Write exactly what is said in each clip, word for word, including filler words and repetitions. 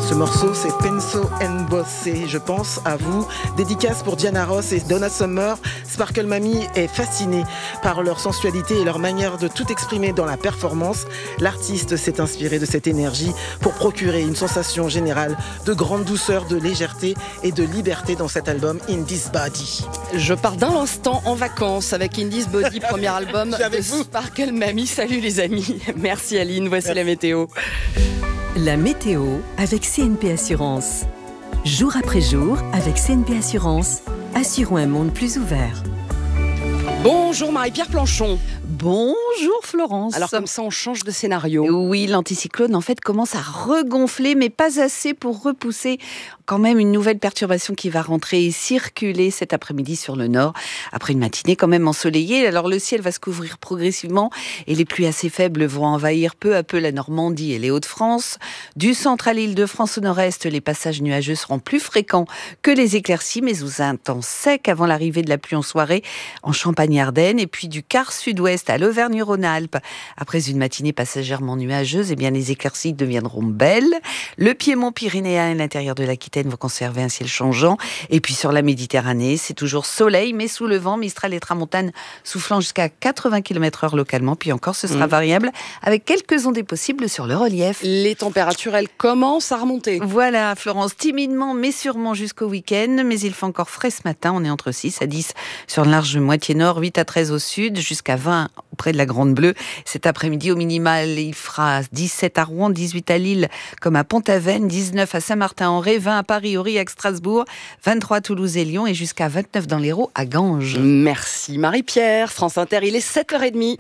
Ce morceau, c'est Penso and Bossé, je pense à vous. Dédicace pour Diana Ross et Donna Summer. Sparkle Mamie est fascinée par leur sensualité et leur manière de tout exprimer dans la performance. L'artiste s'est inspiré de cette énergie pour procurer une sensation générale de grande douceur, de légèreté et de liberté dans cet album In This Body. Je pars d'un instant en vacances avec In This Body, premier album de Sparkle Mamie. Salut les amis. Merci Aline, voici Merci. La météo. La météo avec C N P Assurance. Jour après jour, avec C N P Assurance, assurons un monde plus ouvert. Bonjour Marie-Pierre Planchon. Bonjour Florence. Alors comme ça on change de scénario. Oui, l'anticyclone en fait commence à regonfler, mais pas assez pour repousser quand même une nouvelle perturbation qui va rentrer et circuler cet après-midi sur le nord, après une matinée quand même ensoleillée. Alors le ciel va se couvrir progressivement et les pluies assez faibles vont envahir peu à peu la Normandie et les Hauts-de-France. Du centre à l'Île-de-France au nord-est, les passages nuageux seront plus fréquents que les éclaircies, mais sous un temps sec avant l'arrivée de la pluie en soirée en Champagne-Ardenne, et puis du quart sud-ouest à l'Auvergne-Rhône-Alpes. Après une matinée passagèrement nuageuse, eh bien les éclaircies deviendront belles. Le Piémont pyrénéen et l'intérieur de l'Aquitaine vont conserver un ciel changeant. Et puis sur la Méditerranée, c'est toujours soleil, mais sous le vent, Mistral et Tramontane soufflant jusqu'à quatre-vingts kilomètres heure localement. Puis encore, ce sera mmh. variable, avec quelques ondées possibles sur le relief. Les températures, elles commencent à remonter. Voilà, Florence, timidement, mais sûrement jusqu'au week-end. Mais il fait encore frais ce matin. On est entre six à dix sur le large moitié nord, huit à treize au sud, jusqu'à vingt auprès de la Grande Bleue. Cet après-midi, au minimal, il fera dix-sept à Rouen, dix-huit à Lille, comme à Pont-Aven, dix-neuf à Saint-Martin-en-Ré, vingt à Paris, Aurillac, Strasbourg, vingt-trois à Toulouse et Lyon, et jusqu'à vingt-neuf dans l'Hérault à Ganges. Merci Marie-Pierre. France Inter, il est sept heures trente.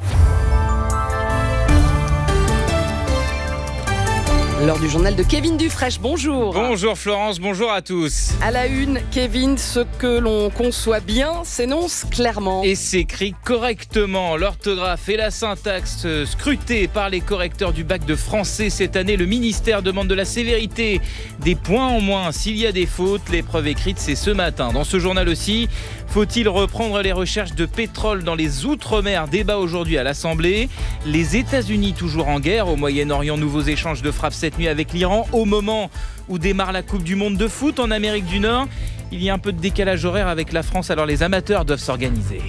L'heure du journal de Kevin Dufresne, bonjour. Bonjour Florence, bonjour à tous. À la une, Kevin, ce que l'on conçoit bien s'énonce clairement. Et s'écrit correctement. L'orthographe et la syntaxe scrutées par les correcteurs du bac de français cette année. Le ministère demande de la sévérité, des points en moins s'il y a des fautes. L'épreuve écrite, c'est ce matin. Dans ce journal aussi, faut-il reprendre les recherches de pétrole dans les Outre-mer? Débat aujourd'hui à l'Assemblée. Les États-Unis toujours en guerre. Au Moyen-Orient, nouveaux échanges de frappes cette nuit avec l'Iran. Au moment où démarre la Coupe du Monde de foot en Amérique du Nord, il y a un peu de décalage horaire avec la France, alors les amateurs doivent s'organiser.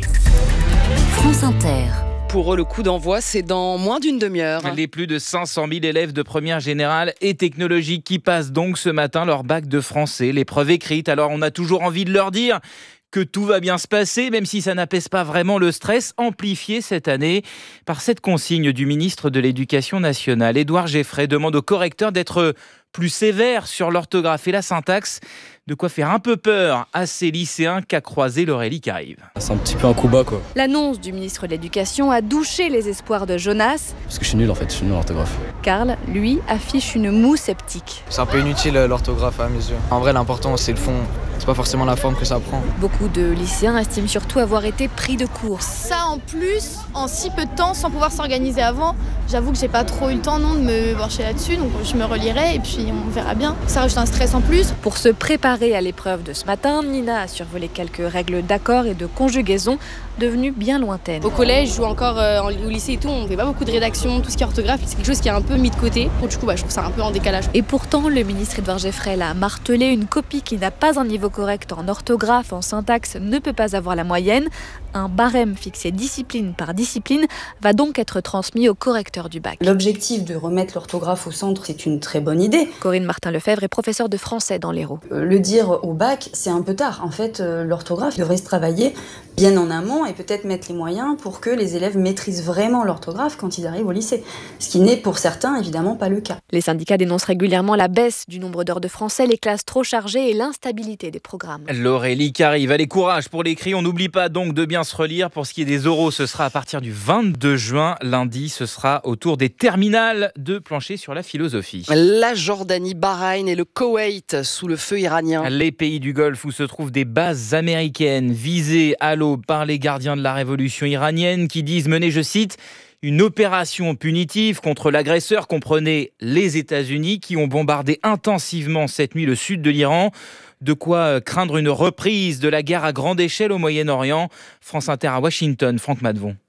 France Inter. Pour eux, le coup d'envoi, c'est dans moins d'une demi-heure. Les plus de cinq cent mille élèves de première générale et technologique qui passent donc ce matin leur bac de français, l'épreuve écrite. Alors on a toujours envie de leur dire que tout va bien se passer, même si ça n'apaise pas vraiment le stress, amplifié cette année par cette consigne du ministre de l'Éducation nationale. Édouard Geffray demande aux correcteurs d'être plus sévères sur l'orthographe et la syntaxe, de quoi faire un peu peur à ces lycéens qu'a croisé l'Aurélie qui arrive. C'est un petit peu un coup bas, quoi. L'annonce du ministre de l'Éducation a douché les espoirs de Jonas. Parce que je suis nul en fait, je suis nul en orthographe. Karl, lui, affiche une moue sceptique. C'est un peu inutile l'orthographe à mes yeux. En vrai, l'important c'est le fond, c'est pas forcément la forme que ça prend. Beaucoup de lycéens estiment surtout avoir été pris de court. Ça en plus, en si peu de temps, sans pouvoir s'organiser avant, j'avoue que j'ai pas trop eu le temps non, de me pencher là-dessus, donc je me relierai et puis on verra bien. Ça rajoute un stress en plus. Pour se préparer à l'épreuve de ce matin, Nina a survolé quelques règles d'accord et de conjugaison devenues bien lointaines. Au collège ou encore euh, au lycée et tout, on fait pas beaucoup de rédaction, tout ce qui est orthographe, c'est quelque chose qui est un peu mis de côté. Donc, du coup, bah, je trouve ça un peu en décalage. Et pourtant, le ministre Édouard Geffray a martelé, une copie qui n'a pas un niveau correct en orthographe, en syntaxe, ne peut pas avoir la moyenne. Un barème fixé discipline par discipline va donc être transmis au correcteur du bac. L'objectif de remettre l'orthographe au centre, c'est une très bonne idée. Corinne Martin-Lefebvre est professeure de français dans l'Hérault. Euh, le dire au bac, c'est un peu tard. En fait, euh, l'orthographe devrait se travailler bien en amont et peut-être mettre les moyens pour que les élèves maîtrisent vraiment l'orthographe quand ils arrivent au lycée. Ce qui n'est pour certains évidemment pas le cas. Les syndicats dénoncent régulièrement la baisse du nombre d'heures de français, les classes trop chargées et l'instabilité des programmes. L'Aurélie qui arrive, allez courage pour l'écrit. On n'oublie pas donc de bien se relire. Pour ce qui est des oraux, ce sera à partir du vingt-deux juin. Lundi, ce sera au tour des terminales de plancher sur la philosophie. La Jordanie, Bahreïn et le Koweït sous le feu iranien. Les pays du Golfe où se trouvent des bases américaines visées à l'aube par les gardiens de la révolution iranienne qui disent mener, je cite, une opération punitive contre l'agresseur, comprenez les États-Unis qui ont bombardé intensivement cette nuit le sud de l'Iran. De quoi craindre une reprise de la guerre à grande échelle au Moyen-Orient. France Inter à Washington, Franck Madvon.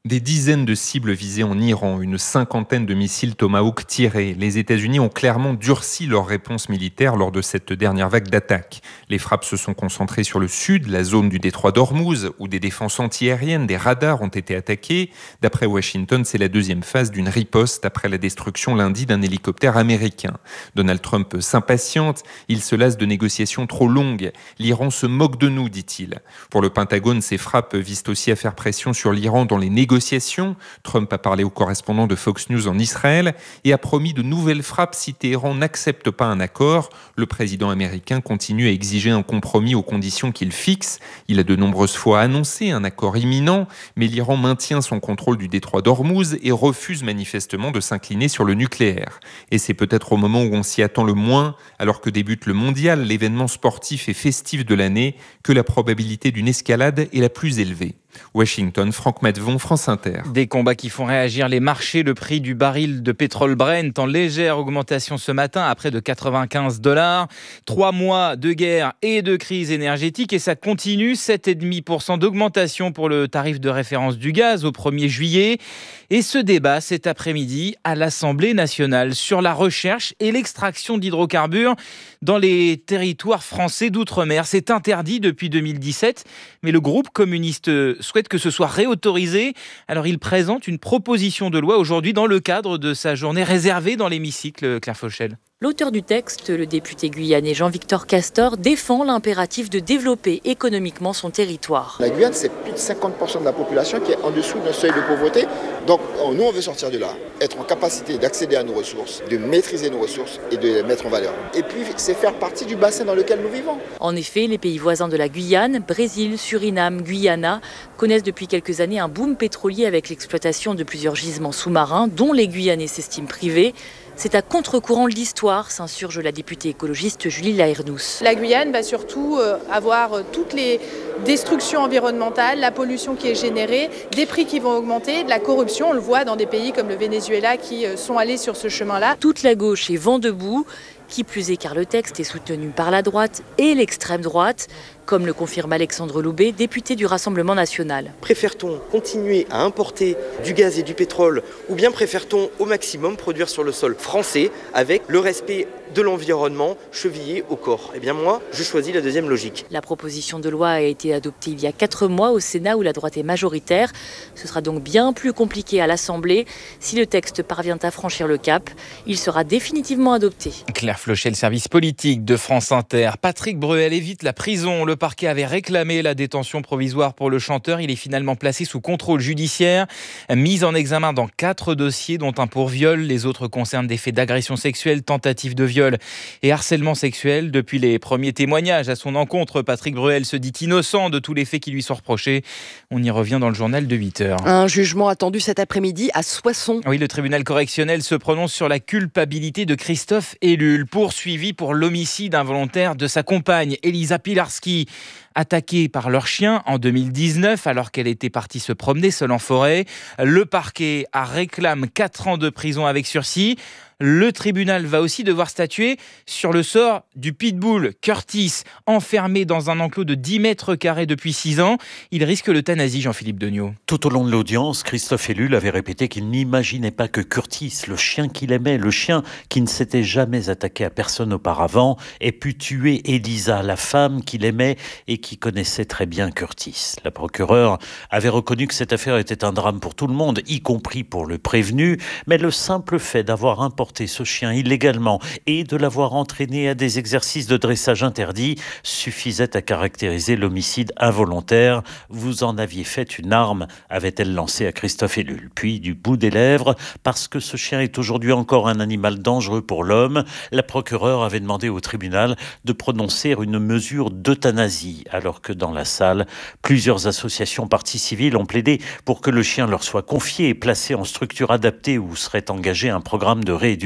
Des dizaines de cibles visées en Iran, une cinquantaine de missiles Tomahawk tirés. Les États-Unis ont clairement durci leur réponse militaire lors de cette dernière vague d'attaques. Les frappes se sont concentrées sur le sud, la zone du détroit d'Ormuz, où des défenses antiaériennes, des radars ont été attaqués. D'après Washington, c'est la deuxième phase d'une riposte après la destruction lundi d'un hélicoptère américain. Donald Trump s'impatiente, il se lasse de négociations trop longues. L'Iran se moque de nous, dit-il. Pour le Pentagone, ces frappes visent aussi à faire pression sur l'Iran dans les négociations. Trump a parlé au correspondant de Fox News en Israël et a promis de nouvelles frappes si Téhéran n'accepte pas un accord. Le président américain continue à exiger un compromis aux conditions qu'il fixe. Il a de nombreuses fois annoncé un accord imminent, mais l'Iran maintient son contrôle du détroit d'Ormuz et refuse manifestement de s'incliner sur le nucléaire. Et c'est peut-être au moment où on s'y attend le moins, alors que débute le mondial, l'événement sportif et festif de l'année, que la probabilité d'une escalade est la plus élevée. Washington, Franck Matvon, France Inter. Des combats qui font réagir les marchés. Le prix du baril de pétrole Brent en légère augmentation ce matin à près de quatre-vingt-quinze dollars. Trois mois de guerre et de crise énergétique et ça continue. sept virgule cinq pour cent d'augmentation pour le tarif de référence du gaz au premier juillet. Et ce débat cet après-midi à l'Assemblée nationale sur la recherche et l'extraction d'hydrocarbures dans les territoires français d'outre-mer. C'est interdit depuis deux mille dix-sept, mais le groupe communiste souhaite que ce soit réautorisé. Alors il présente une proposition de loi aujourd'hui dans le cadre de sa journée réservée dans l'hémicycle, Claire Fauchel. L'auteur du texte, le député guyanais Jean-Victor Castor, défend l'impératif de développer économiquement son territoire. La Guyane, c'est plus de cinquante pour cent de la population qui est en dessous d'un seuil de pauvreté. Donc nous, on veut sortir de là, être en capacité d'accéder à nos ressources, de maîtriser nos ressources et de les mettre en valeur. Et puis, c'est faire partie du bassin dans lequel nous vivons. En effet, les pays voisins de la Guyane, Brésil, Suriname, Guyana, connaissent depuis quelques années un boom pétrolier avec l'exploitation de plusieurs gisements sous-marins, dont les Guyanais s'estiment privés. C'est à contre-courant de l'histoire, s'insurge la députée écologiste Julie Laernous. La Guyane va surtout avoir toutes les destructions environnementales, la pollution qui est générée, des prix qui vont augmenter, de la corruption. On le voit dans des pays comme le Venezuela qui sont allés sur ce chemin-là. Toute la gauche est vent debout, qui plus est car le texte est soutenu par la droite et l'extrême droite, comme le confirme Alexandre Loubet, député du Rassemblement national. Préfère-t-on continuer à importer du gaz et du pétrole ou bien préfère-t-on au maximum produire sur le sol français avec le respect de l'environnement chevillé au corps? Eh bien moi, je choisis la deuxième logique. La proposition de loi a été adoptée il y a quatre mois au Sénat où la droite est majoritaire. Ce sera donc bien plus compliqué à l'Assemblée. Si le texte parvient à franchir le cap, il sera définitivement adopté. Claire Flochel, service politique de France Inter. Patrick Bruel évite la prison. Le parquet avait réclamé la détention provisoire pour le chanteur. Il est finalement placé sous contrôle judiciaire. Mis en examen dans quatre dossiers, dont un pour viol. Les autres concernent des faits d'agression sexuelle, tentative de viol et harcèlement sexuel. Depuis les premiers témoignages à son encontre, Patrick Bruel se dit innocent de tous les faits qui lui sont reprochés. On y revient dans le journal de huit heures. Un jugement attendu cet après-midi à Soissons. Oui, le tribunal correctionnel se prononce sur la culpabilité de Christophe Ellul, poursuivi pour l'homicide involontaire de sa compagne, Elisa Pilarski, attaquée par leur chien en deux mille dix-neuf alors qu'elle était partie se promener seule en forêt. Le parquet a réclame quatre ans de prison avec sursis. Le tribunal va aussi devoir statuer sur le sort du pitbull Curtis, enfermé dans un enclos de dix mètres carrés depuis six ans. Il risque l'euthanasie, Jean-Philippe Degnaud. Tout au long de l'audience, Christophe Ellul avait répété qu'il n'imaginait pas que Curtis, le chien qu'il aimait, le chien qui ne s'était jamais attaqué à personne auparavant, ait pu tuer Elisa, la femme qu'il aimait et qui connaissait très bien Curtis. La procureure avait reconnu que cette affaire était un drame pour tout le monde, y compris pour le prévenu, mais le simple fait d'avoir importé ce chien illégalement et de l'avoir entraîné à des exercices de dressage interdits suffisait à caractériser l'homicide involontaire. Vous en aviez fait une arme, avait-elle lancé à Christophe Ellul. Puis, du bout des lèvres, parce que ce chien est aujourd'hui encore un animal dangereux pour l'homme, la procureure avait demandé au tribunal de prononcer une mesure d'euthanasie, alors que dans la salle, plusieurs associations parties civiles ont plaidé pour que le chien leur soit confié et placé en structure adaptée où serait engagé un programme de rééducation.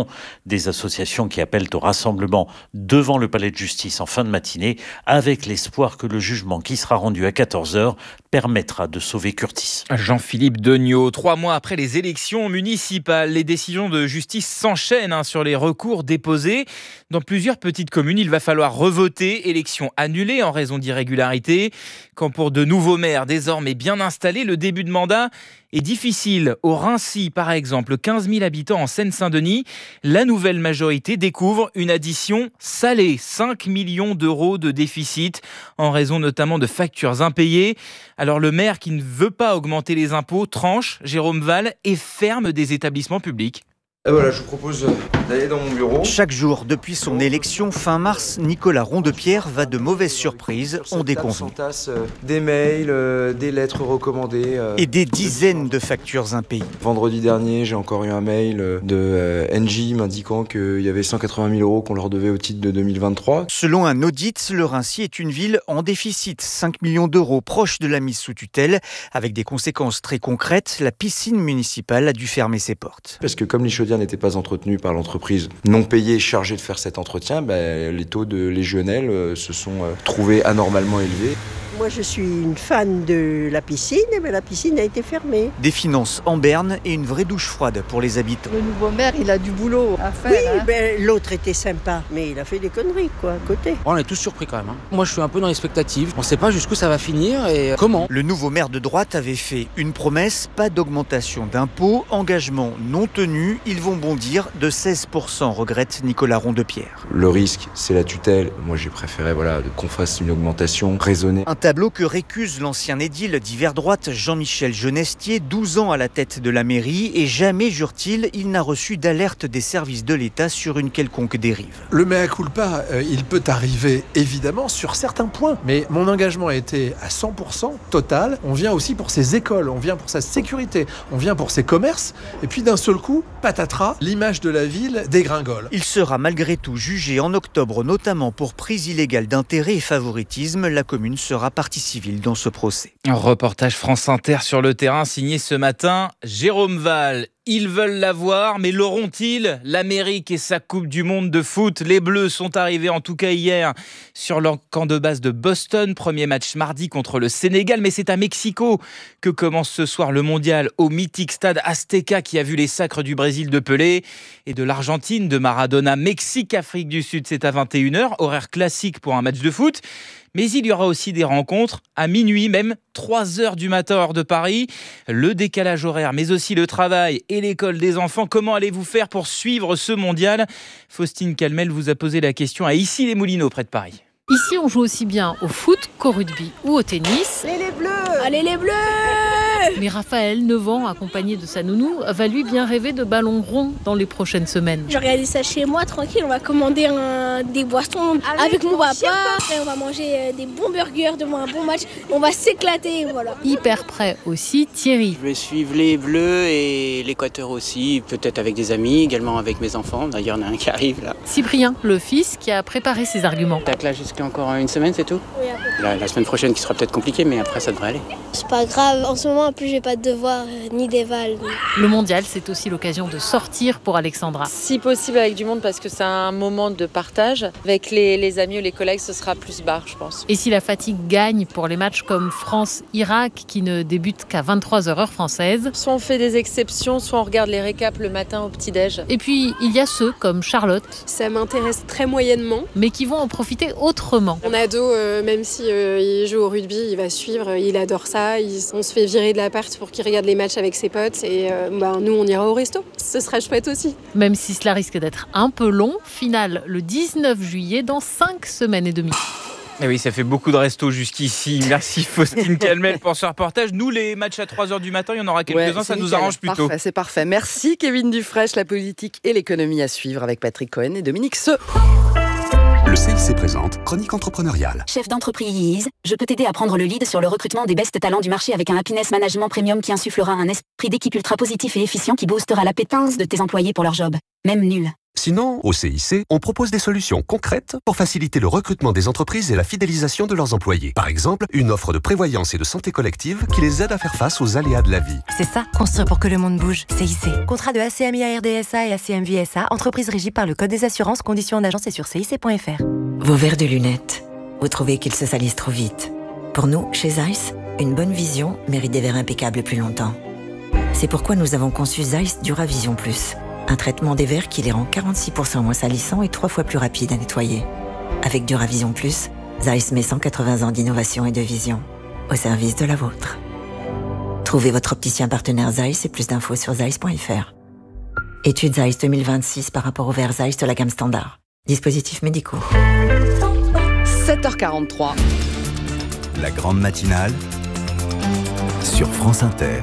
Des associations qui appellent au rassemblement devant le palais de justice en fin de matinée avec l'espoir que le jugement qui sera rendu à quatorze heures permettra de sauver Curtis. Jean-Philippe Degnaud, trois mois après les élections municipales, les décisions de justice s'enchaînent hein, sur les recours déposés. Dans plusieurs petites communes, il va falloir revoter, élections annulées en raison d'irrégularités. Quand pour de nouveaux maires désormais bien installés, le début de mandat est difficile. Au Raincy, par exemple, quinze mille habitants en Seine-Saint-Denis, la nouvelle majorité découvre une addition salée, cinq millions d'euros de déficit, en raison notamment de factures impayées. Alors le maire qui ne veut pas augmenter les impôts tranche, Jérôme Valls, et ferme des établissements publics. Et voilà, je vous propose d'aller dans mon bureau. Chaque jour, depuis son élection fin mars, Nicolas Rondepierre va de mauvaises surprises, on déconvenu. Des mails, des lettres recommandées. Et des dizaines de factures impayées. Vendredi dernier, j'ai encore eu un mail de Engie m'indiquant qu'il y avait cent quatre-vingt mille euros qu'on leur devait au titre de deux mille vingt-trois. Selon un audit, le Raincy est une ville en déficit. cinq millions d'euros proche de la mise sous tutelle. Avec des conséquences très concrètes, la piscine municipale a dû fermer ses portes. Parce que comme les chaudières n'étaient pas entretenues par l'entreprise non payée chargée de faire cet entretien, ben, les taux de légionnelle euh, se sont euh, trouvés anormalement élevés. Moi, je suis une fan de la piscine, et bien la piscine a été fermée. Des finances en berne et une vraie douche froide pour les habitants. Le nouveau maire, il a du boulot à faire. Oui, hein. ben, l'autre était sympa, mais il a fait des conneries, quoi, à côté. On est tous surpris quand même. Hein. Moi, je suis un peu dans l'expectative. On ne sait pas jusqu'où ça va finir et comment. Le nouveau maire de droite avait fait une promesse, pas d'augmentation d'impôts, engagement non tenu. Ils vont bondir de seize pour cent, regrette Nicolas Rondepierre. Le risque, c'est la tutelle. Moi, j'ai préféré voilà, qu'on fasse une augmentation raisonnée. Un tableau que récuse l'ancien édile d'hiver droite Jean-Michel Genestier, douze ans à la tête de la mairie, et jamais, jure-t-il, il n'a reçu d'alerte des services de l'État sur une quelconque dérive. Le mea culpa, euh, il peut arriver évidemment sur certains points, mais mon engagement a été à cent pour cent total. On vient aussi pour ses écoles, on vient pour sa sécurité, on vient pour ses commerces, et puis d'un seul coup, patatras, l'image de la ville dégringole. Il sera malgré tout jugé en octobre, notamment pour prise illégale d'intérêt et favoritisme. La commune sera partie civile dans ce procès. Un reportage France Inter sur le terrain signé ce matin Jérôme Valls. Ils veulent l'avoir, mais l'auront-ils? L'Amérique et sa Coupe du Monde de foot. Les Bleus sont arrivés en tout cas hier sur leur camp de base de Boston. Premier match mardi contre le Sénégal, mais c'est à Mexico que commence ce soir le mondial au mythique stade Azteca qui a vu les sacres du Brésil de Pelé et de l'Argentine de Maradona. Mexique, Afrique du Sud, c'est à vingt et une heures, horaire classique pour un match de foot. Mais il y aura aussi des rencontres à minuit, même trois heures du matin hors de Paris. Le décalage horaire, mais aussi le travail et l'école des enfants. Comment allez-vous faire pour suivre ce mondial? Faustine Calmel vous a posé la question à Issy-les-Moulineaux, près de Paris. Ici, on joue aussi bien au foot qu'au rugby ou au tennis. Allez les bleus! Allez les bleus! Mais Raphaël, neuf ans, accompagné de sa nounou, va lui bien rêver de ballons ronds dans les prochaines semaines. Je regarde ça chez moi, tranquille, on va commander un, des boissons avec, avec mon papa. Après, on va manger des bons burgers devant un bon match. On va s'éclater, voilà. Hyper prêt aussi, Thierry. Je vais suivre les Bleus et l'Équateur aussi, peut-être avec des amis, également avec mes enfants. D'ailleurs, il y en a un qui arrive là. Cyprien, le fils, qui a préparé ses arguments. Tac là jusqu'à encore une semaine, c'est tout? Oui, la, la semaine prochaine qui sera peut-être compliquée, mais après ça devrait aller. C'est pas grave, en ce moment, en plus, j'ai pas de devoirs ni d'éval. Le mondial, c'est aussi l'occasion de sortir pour Alexandra. Si possible avec du monde, parce que c'est un moment de partage. Avec les, les amis ou les collègues, ce sera plus bar, je pense. Et si la fatigue gagne pour les matchs comme France-Irak, qui ne débutent qu'à vingt-trois heures heure française. Soit on fait des exceptions, soit on regarde les récaps le matin au petit-déj. Et puis, il y a ceux comme Charlotte. Ça m'intéresse très moyennement. Mais qui vont en profiter autrement. Mon ado, euh, même si euh, il joue au rugby, il va suivre, il adore ça. Il, on se fait virer de l'appart pour qu'il regarde les matchs avec ses potes. Et euh, bah, nous, on ira au resto. Ce sera chouette aussi. Même si cela risque d'être un peu long, finale le dix-neuf juillet, dans cinq semaines et demie. Et oui, ça fait beaucoup de restos jusqu'ici. Merci Faustine Calmel pour ce reportage. Nous, les matchs à trois heures du matin, il y en aura quelques-uns, ouais, ça nickel. Nous arrange plutôt. Parfait, c'est parfait. Merci Kevin Dufresne, la politique et l'économie à suivre avec Patrick Cohen et Dominique Seux. Le C I C présente Chronique entrepreneuriale. Chef d'entreprise, je peux t'aider à prendre le lead sur le recrutement des best talents du marché avec un happiness management premium qui insufflera un esprit d'équipe ultra positif et efficient qui boostera l'appétence de tes employés pour leur job, même nul. Sinon, au C I C, on propose des solutions concrètes pour faciliter le recrutement des entreprises et la fidélisation de leurs employés. Par exemple, une offre de prévoyance et de santé collective qui les aide à faire face aux aléas de la vie. C'est ça, construire pour que le monde bouge. C I C. Contrat de A C M I A R D S A et A C M V S A, entreprise régie par le Code des assurances, conditions en agence et sur C I C point F R. Vos verres de lunettes, vous trouvez qu'ils se salissent trop vite. Pour nous, chez Zeiss, Une bonne vision mérite des verres impeccables plus longtemps. C'est pourquoi nous avons conçu Zeiss Duravision Plus, un traitement des verres qui les rend quarante-six pour cent moins salissants et trois fois plus rapides à nettoyer. Avec Duravision Plus, Zeiss met cent quatre-vingts ans d'innovation et de vision au service de la vôtre. Trouvez votre opticien partenaire Zeiss et plus d'infos sur zeiss point f r. Étude Zeiss deux mille vingt-six par rapport au verre Zeiss de la gamme standard. Dispositifs médicaux. sept heures quarante-trois. La grande matinale sur France Inter.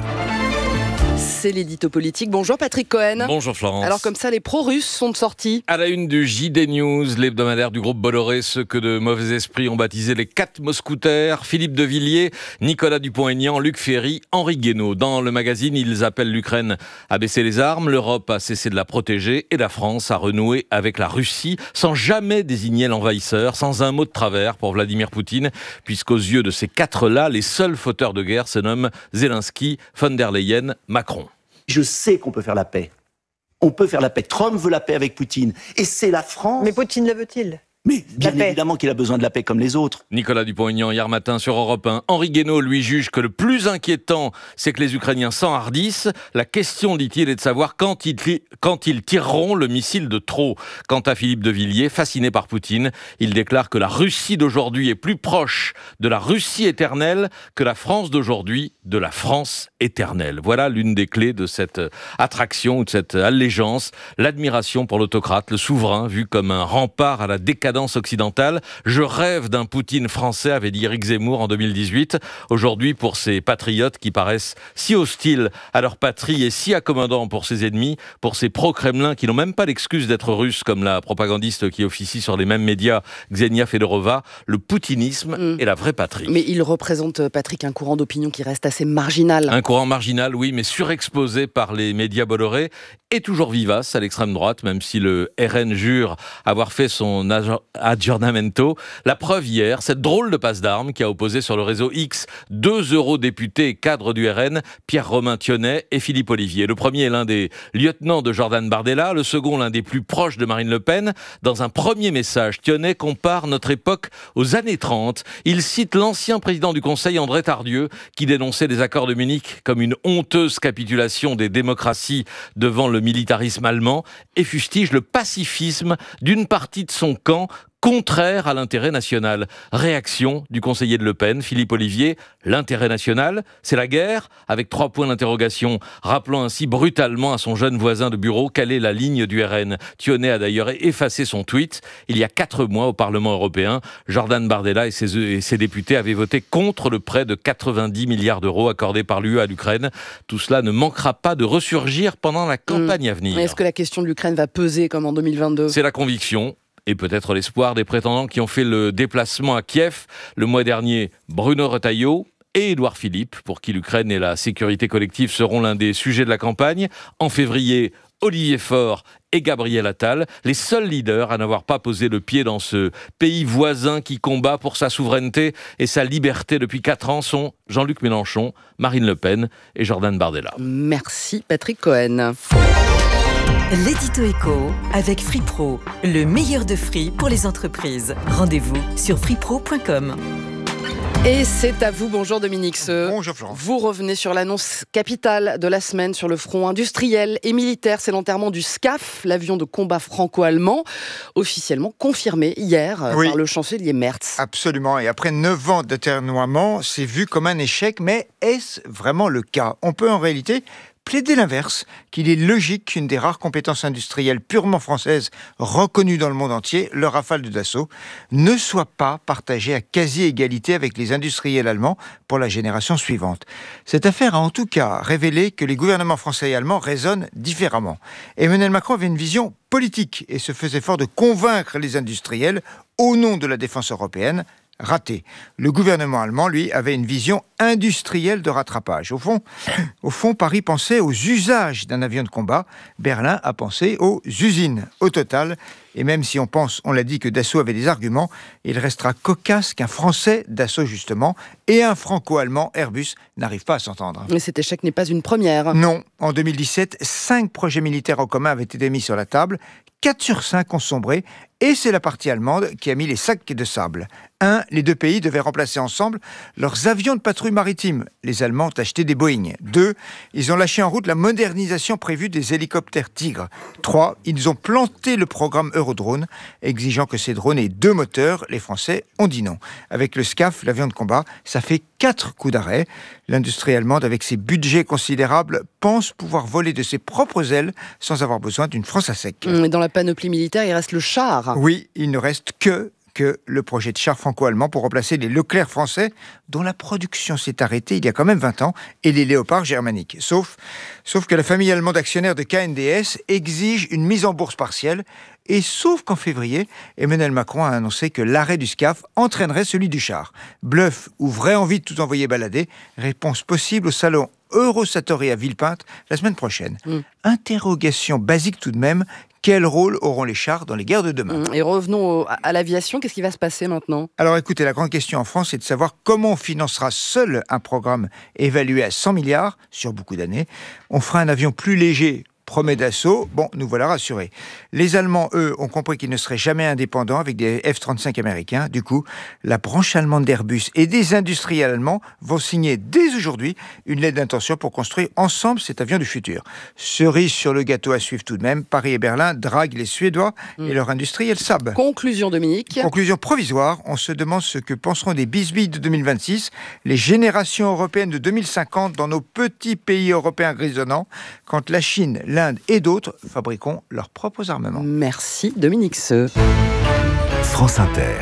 C'est l'édito politique. Bonjour Patrick Cohen. Bonjour Florence. Alors comme ça, les pro-russes sont sortis. À la une du J D News, l'hebdomadaire du groupe Bolloré, ceux que de mauvais esprits ont baptisé les quatre mousquetaires, Philippe de Villiers, Nicolas Dupont-Aignan, Luc Ferry, Henri Guénaud. Dans le magazine, ils appellent l'Ukraine à baisser les armes, l'Europe à cesser de la protéger et la France à renouer avec la Russie, sans jamais désigner l'envahisseur, sans un mot de travers pour Vladimir Poutine, puisqu'aux yeux de ces quatre-là, les seuls fauteurs de guerre se nomment Zelensky, von der Leyen, Macron. Je sais qu'on peut faire la paix. On peut faire la paix. Trump veut la paix avec Poutine. Et c'est la France. Mais Poutine le veut-il ? Mais bien évidemment qu'il a besoin de la paix comme les autres. Nicolas Dupont-Aignan hier matin sur Europe un. Henri Guénaud lui juge que le plus inquiétant, c'est que les Ukrainiens s'enhardissent. La question, dit-il, est de savoir quand ils, quand ils tireront le missile de trop. Quant à Philippe de Villiers, fasciné par Poutine, il déclare que la Russie d'aujourd'hui est plus proche de la Russie éternelle que la France d'aujourd'hui de la France éternelle. Voilà l'une des clés de cette attraction ou de cette allégeance, l'admiration pour l'autocrate, le souverain, vu comme un rempart à la décadence occidentale. Je rêve d'un Poutine français, avait dit Éric Zemmour en deux mille dix-huit. Aujourd'hui, pour ces patriotes qui paraissent si hostiles à leur patrie et si accommodants pour ses ennemis, pour ces pro-Kremlin qui n'ont même pas l'excuse d'être russes, comme la propagandiste qui officie sur les mêmes médias, Ksenia Fedorova, le poutinisme mmh. est la vraie patrie. Mais il représente, Patrick, un courant d'opinion qui reste assez marginal. Un courant marginal, oui, mais surexposé par les médias Bolloré et toujours vivace à l'extrême droite, même si le R N jure avoir fait son aggiornamento. La preuve hier, cette drôle de passe d'armes qui a opposé sur le réseau X deux eurodéputés et cadres du R N, Pierre-Romain Thionnet et Philippe Ollivier. Le premier est l'un des lieutenants de Jordan Bardella, le second l'un des plus proches de Marine Le Pen. Dans un premier message, Thionnet compare notre époque aux années trente. Il cite l'ancien président du Conseil, André Tardieu, qui dénonçait les accords de Munich comme une honteuse capitulation des démocraties devant le militarisme allemand et fustige le pacifisme d'une partie de son camp contraire à l'intérêt national. Réaction du conseiller de Le Pen, Philippe Ollivier, l'intérêt national, c'est la guerre, avec trois points d'interrogation, rappelant ainsi brutalement à son jeune voisin de bureau quelle est la ligne du R N. Thionnet a d'ailleurs effacé son tweet. Il y a quatre mois au Parlement européen, Jordan Bardella et ses, et ses députés avaient voté contre le prêt de quatre-vingt-dix milliards d'euros accordé par l'U E à l'Ukraine. Tout cela ne manquera pas de ressurgir pendant la campagne mmh. à venir. Est-ce que la question de l'Ukraine va peser comme en deux mille vingt-deux ? C'est la conviction. Et peut-être l'espoir des prétendants qui ont fait le déplacement à Kiev le mois dernier, Bruno Retailleau et Édouard Philippe, pour qui l'Ukraine et la sécurité collective seront l'un des sujets de la campagne. En février, Olivier Faure et Gabriel Attal, les seuls leaders à n'avoir pas posé le pied dans ce pays voisin qui combat pour sa souveraineté et sa liberté depuis quatre ans, sont Jean-Luc Mélenchon, Marine Le Pen et Jordan Bardella. Merci Patrick Cohen. L'édito éco avec Free Pro, le meilleur de Free pour les entreprises. Rendez-vous sur free pro point com. Et c'est à vous, bonjour Dominique Seux. Bonjour Florence. Vous revenez sur l'annonce capitale de la semaine sur le front industriel et militaire. C'est l'enterrement du SCAF, l'avion de combat franco-allemand, officiellement confirmé hier oui. par le chancelier Merz. Absolument, et après neuf ans d'atermoiement, c'est vu comme un échec, mais est-ce vraiment le cas ? On peut en réalité plaider l'inverse, qu'il est logique qu'une des rares compétences industrielles purement françaises reconnues dans le monde entier, le Rafale de Dassault, ne soit pas partagée à quasi-égalité avec les industriels allemands pour la génération suivante. Cette affaire a en tout cas révélé que les gouvernements français et allemands raisonnent différemment. Emmanuel Macron avait une vision politique et se faisait fort de convaincre les industriels au nom de la défense européenne. Raté. Le gouvernement allemand, lui, avait une vision industrielle de rattrapage. Au fond, au fond, Paris pensait aux usages d'un avion de combat. Berlin a pensé aux usines. Au total, Et même si on pense, on l'a dit, que Dassault avait des arguments, il restera cocasse qu'un Français, Dassault justement, et un Franco-Allemand, Airbus, n'arrivent pas à s'entendre. Mais cet échec n'est pas une première. Non. En deux mille dix-sept, cinq projets militaires en commun avaient été mis sur la table. quatre sur cinq ont sombré, et c'est la partie allemande qui a mis les sacs de sable. Un, les deux pays devaient remplacer ensemble leurs avions de patrouille maritime. Les Allemands ont acheté des Boeing. Deux, ils ont lâché en route la modernisation prévue des hélicoptères Tigre. Trois, ils ont planté le programme Eurodrone, exigeant que ces drones aient deux moteurs. Les Français ont dit non. Avec le SCAF, l'avion de combat, ça fait quatre coups d'arrêt. L'industrie allemande, avec ses budgets considérables, pense pouvoir voler de ses propres ailes sans avoir besoin d'une France à sec. Mais dans la panoplie militaire, il reste le char. Oui, il ne reste que que le projet de char franco-allemand pour remplacer les Leclerc français, dont la production s'est arrêtée il y a quand même vingt ans, et les Léopards germaniques. Sauf, sauf que la famille allemande actionnaire de K N D S exige une mise en bourse partielle, et sauf qu'en février, Emmanuel Macron a annoncé que l'arrêt du SCAF entraînerait celui du char. Bluff ou vraie envie de tout envoyer balader? Réponse possible au salon Eurosatory à Villepinte la semaine prochaine. Mm. Interrogation basique tout de même. Quel rôle auront les chars dans les guerres de demain ? Et revenons à l'aviation, qu'est-ce qui va se passer maintenant ? Alors écoutez, la grande question en France, c'est de savoir comment on financera seul un programme évalué à cent milliards sur beaucoup d'années. On fera un avion plus léger, promet Dassault. Bon, nous voilà rassurés. Les Allemands, eux, ont compris qu'ils ne seraient jamais indépendants avec des F trente-cinq américains. Du coup, la branche allemande d'Airbus et des industriels allemands vont signer dès aujourd'hui une lettre d'intention pour construire ensemble cet avion du futur. Cerise sur le gâteau à suivre tout de même, Paris et Berlin draguent les Suédois mmh. et leur industriel Saab. Conclusion, Dominique. Conclusion provisoire, on se demande ce que penseront des bisbilles de deux mille vingt-six, les générations européennes de deux mille cinquante dans nos petits pays européens grisonnants, quand la Chine, l'Inde et d'autres fabriqueront leurs propres armements. Merci Dominique Seux. France Inter.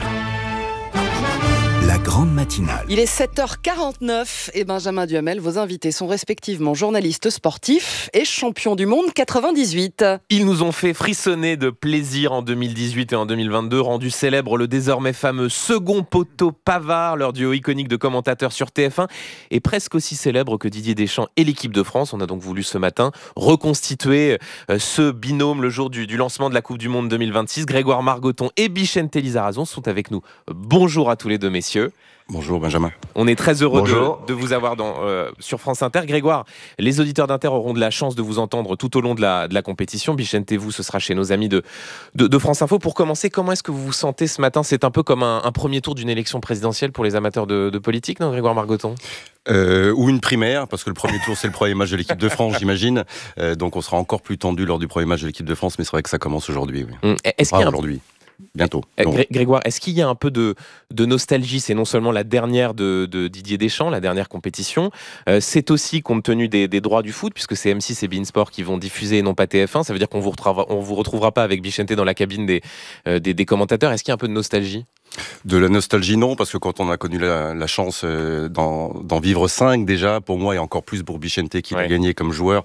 La grande matinale. Il est sept heures quarante-neuf et Benjamin Duhamel, vos invités sont respectivement journalistes sportifs et champions du monde quatre-vingt-dix-huit. Ils nous ont fait frissonner de plaisir en deux mille dix-huit et en deux mille vingt-deux, rendu célèbre le désormais fameux second poteau Pavard, leur duo iconique de commentateurs sur T F un, et presque aussi célèbre que Didier Deschamps et l'équipe de France. On a donc voulu ce matin reconstituer ce binôme le jour du, du lancement de la Coupe du Monde deux mille vingt-six. Grégoire Margoton et Bichente Lizarazu sont avec nous. Bonjour à tous les deux messieurs. Bonjour Benjamin. On est très heureux de, de vous avoir dans, euh, sur France Inter. Grégoire, les auditeurs d'Inter auront de la chance de vous entendre tout au long de la, de la compétition. Bichente, vous, ce sera chez nos amis de, de, de France Info. Pour commencer, comment est-ce que vous vous sentez ce matin ? C'est un peu comme un, un premier tour d'une élection présidentielle pour les amateurs de, de politique, non, Grégoire Margoton ? Euh, ou une primaire, parce que le premier tour, c'est le premier match de l'équipe de France, j'imagine. Euh, donc on sera encore plus tendu lors du premier match de l'équipe de France, mais c'est vrai que ça commence aujourd'hui. Oui. Mmh. Est-ce qu'il y a un... aujourd'hui Bientôt. Gré- Grégoire, est-ce qu'il y a un peu de, de nostalgie ? C'est non seulement la dernière de, de Didier Deschamps, la dernière compétition, euh, c'est aussi compte tenu des, des droits du foot, puisque c'est M six et beIN Sport qui vont diffuser et non pas T F un. Ça veut dire qu'on vous retrouvera, on vous retrouvera pas avec Bichente dans la cabine des, euh, des, des commentateurs. Est-ce qu'il y a un peu de nostalgie ? De la nostalgie, non, parce que quand on a connu la, la chance euh, d'en, d'en vivre cinq déjà, pour moi, et encore plus pour Bichente qui ouais. l'a gagné comme joueur,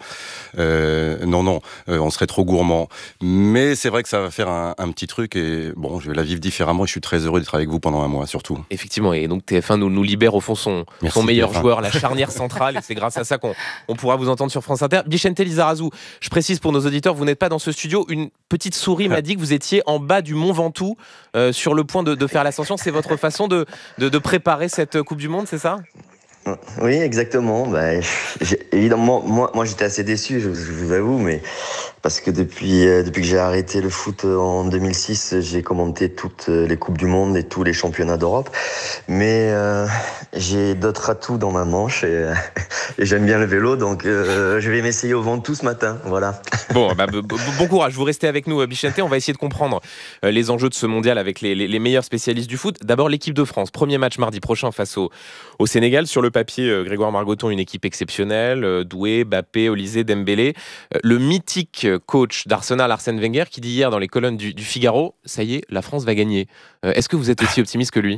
euh, non, non, euh, on serait trop gourmand. Mais c'est vrai que ça va faire un, un petit truc, et bon, je vais la vivre différemment, et je suis très heureux d'être avec vous pendant un mois, surtout. Effectivement, et donc T F un nous, nous libère au fond son, son meilleur joueur, la charnière centrale, et c'est grâce à ça qu'on on pourra vous entendre sur France Inter. Bichente Lizarazu, je précise pour nos auditeurs, vous n'êtes pas dans ce studio, une petite souris m'a dit que vous étiez en bas du Mont Ventoux, euh, sur le point de, de faire l'ascension. C'est votre façon de, de, de préparer cette Coupe du Monde, c'est ça ? Oui, exactement. Bah, j'ai, évidemment, moi, moi j'étais assez déçu, je, je vous avoue, mais parce que depuis, euh, depuis que j'ai arrêté le foot en deux mille six, j'ai commenté toutes les Coupes du Monde et tous les championnats d'Europe. Mais euh, j'ai d'autres atouts dans ma manche et, euh, et j'aime bien le vélo, donc euh, je vais m'essayer au Ventoux ce matin. Voilà. Bon, bah, b- b- bon courage, vous restez avec nous, Bichente. On va essayer de comprendre euh, les enjeux de ce mondial avec les, les, les meilleurs spécialistes du foot. D'abord, l'équipe de France. Premier match mardi prochain face au, au Sénégal. Sur le papier, euh, Grégoire Margoton, une équipe exceptionnelle. Euh, Doué, Mbappé, Olysée, Dembélé. Euh, le mythique coach d'Arsenal, Arsène Wenger, qui dit hier dans les colonnes du, du Figaro, ça y est, la France va gagner. Euh, est-ce que vous êtes aussi optimiste que lui ?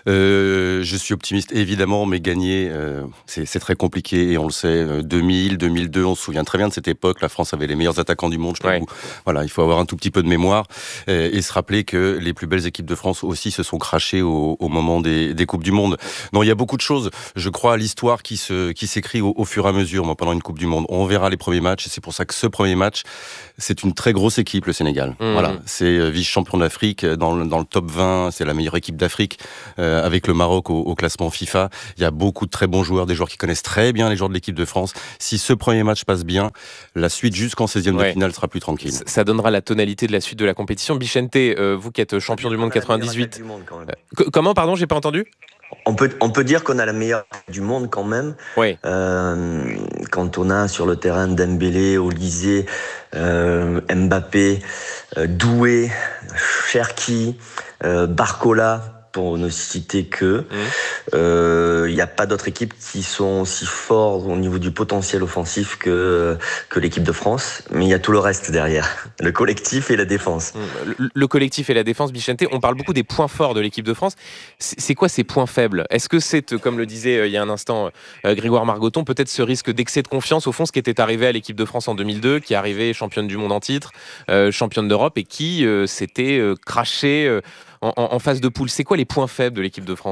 euh, Je suis optimiste, évidemment, mais gagner, euh, c'est, c'est très compliqué et on le sait. deux mille, deux mille deux, on se souvient très bien de cette époque. La France avait les meilleurs attaquants du monde. Je ouais. Voilà, il faut avoir un tout petit peu de mémoire et, et se rappeler que les plus belles équipes de France aussi se sont crachées au, au moment des, des Coupes du Monde. Non, il y a beaucoup de choses. Je crois à l'histoire qui, se, qui s'écrit au, au fur et à mesure. Moi, pendant une Coupe du Monde, on verra les premiers matchs et c'est pour ça que ce premier match C'est une très grosse équipe, le Sénégal. Mmh. Voilà, c'est vice-champion d'Afrique, dans le, dans le top vingt, c'est la meilleure équipe d'Afrique, euh, avec le Maroc au, au classement FIFA. Il y a beaucoup de très bons joueurs, des joueurs qui connaissent très bien les joueurs de l'équipe de France. Si ce premier match passe bien, la suite jusqu'en seizième ouais. de finale sera plus tranquille. Ça donnera la tonalité de la suite de la compétition. Bichente, euh, vous qui êtes champion du monde quatre-vingt-dix-huit... Du monde, quand même. Euh, comment, pardon, j'ai pas entendu ? On peut, on peut dire qu'on a la meilleure du monde quand même. Oui. Euh, quand on a sur le terrain Dembélé, Olysée, euh, Mbappé, euh, Doué, Cherki, euh, Barcola, pour ne citer que, il mmh. euh, n'y a pas d'autres équipes qui sont aussi fortes au niveau du potentiel offensif que, que l'équipe de France, mais il y a tout le reste derrière, le collectif et la défense. Mmh. Le, le collectif et la défense, Bichente, on parle beaucoup des points forts de l'équipe de France. C'est, c'est quoi ces points faibles ? Est-ce que c'est, comme le disait euh, il y a un instant euh, Grégoire Margoton, peut-être ce risque d'excès de confiance, au fond, ce qui était arrivé à l'équipe de France en deux mille deux, qui est arrivée championne du monde en titre, euh, championne d'Europe, et qui euh, s'était euh, crashée euh, En, en phase de poule. C'est quoi les points faibles de l'équipe de France ?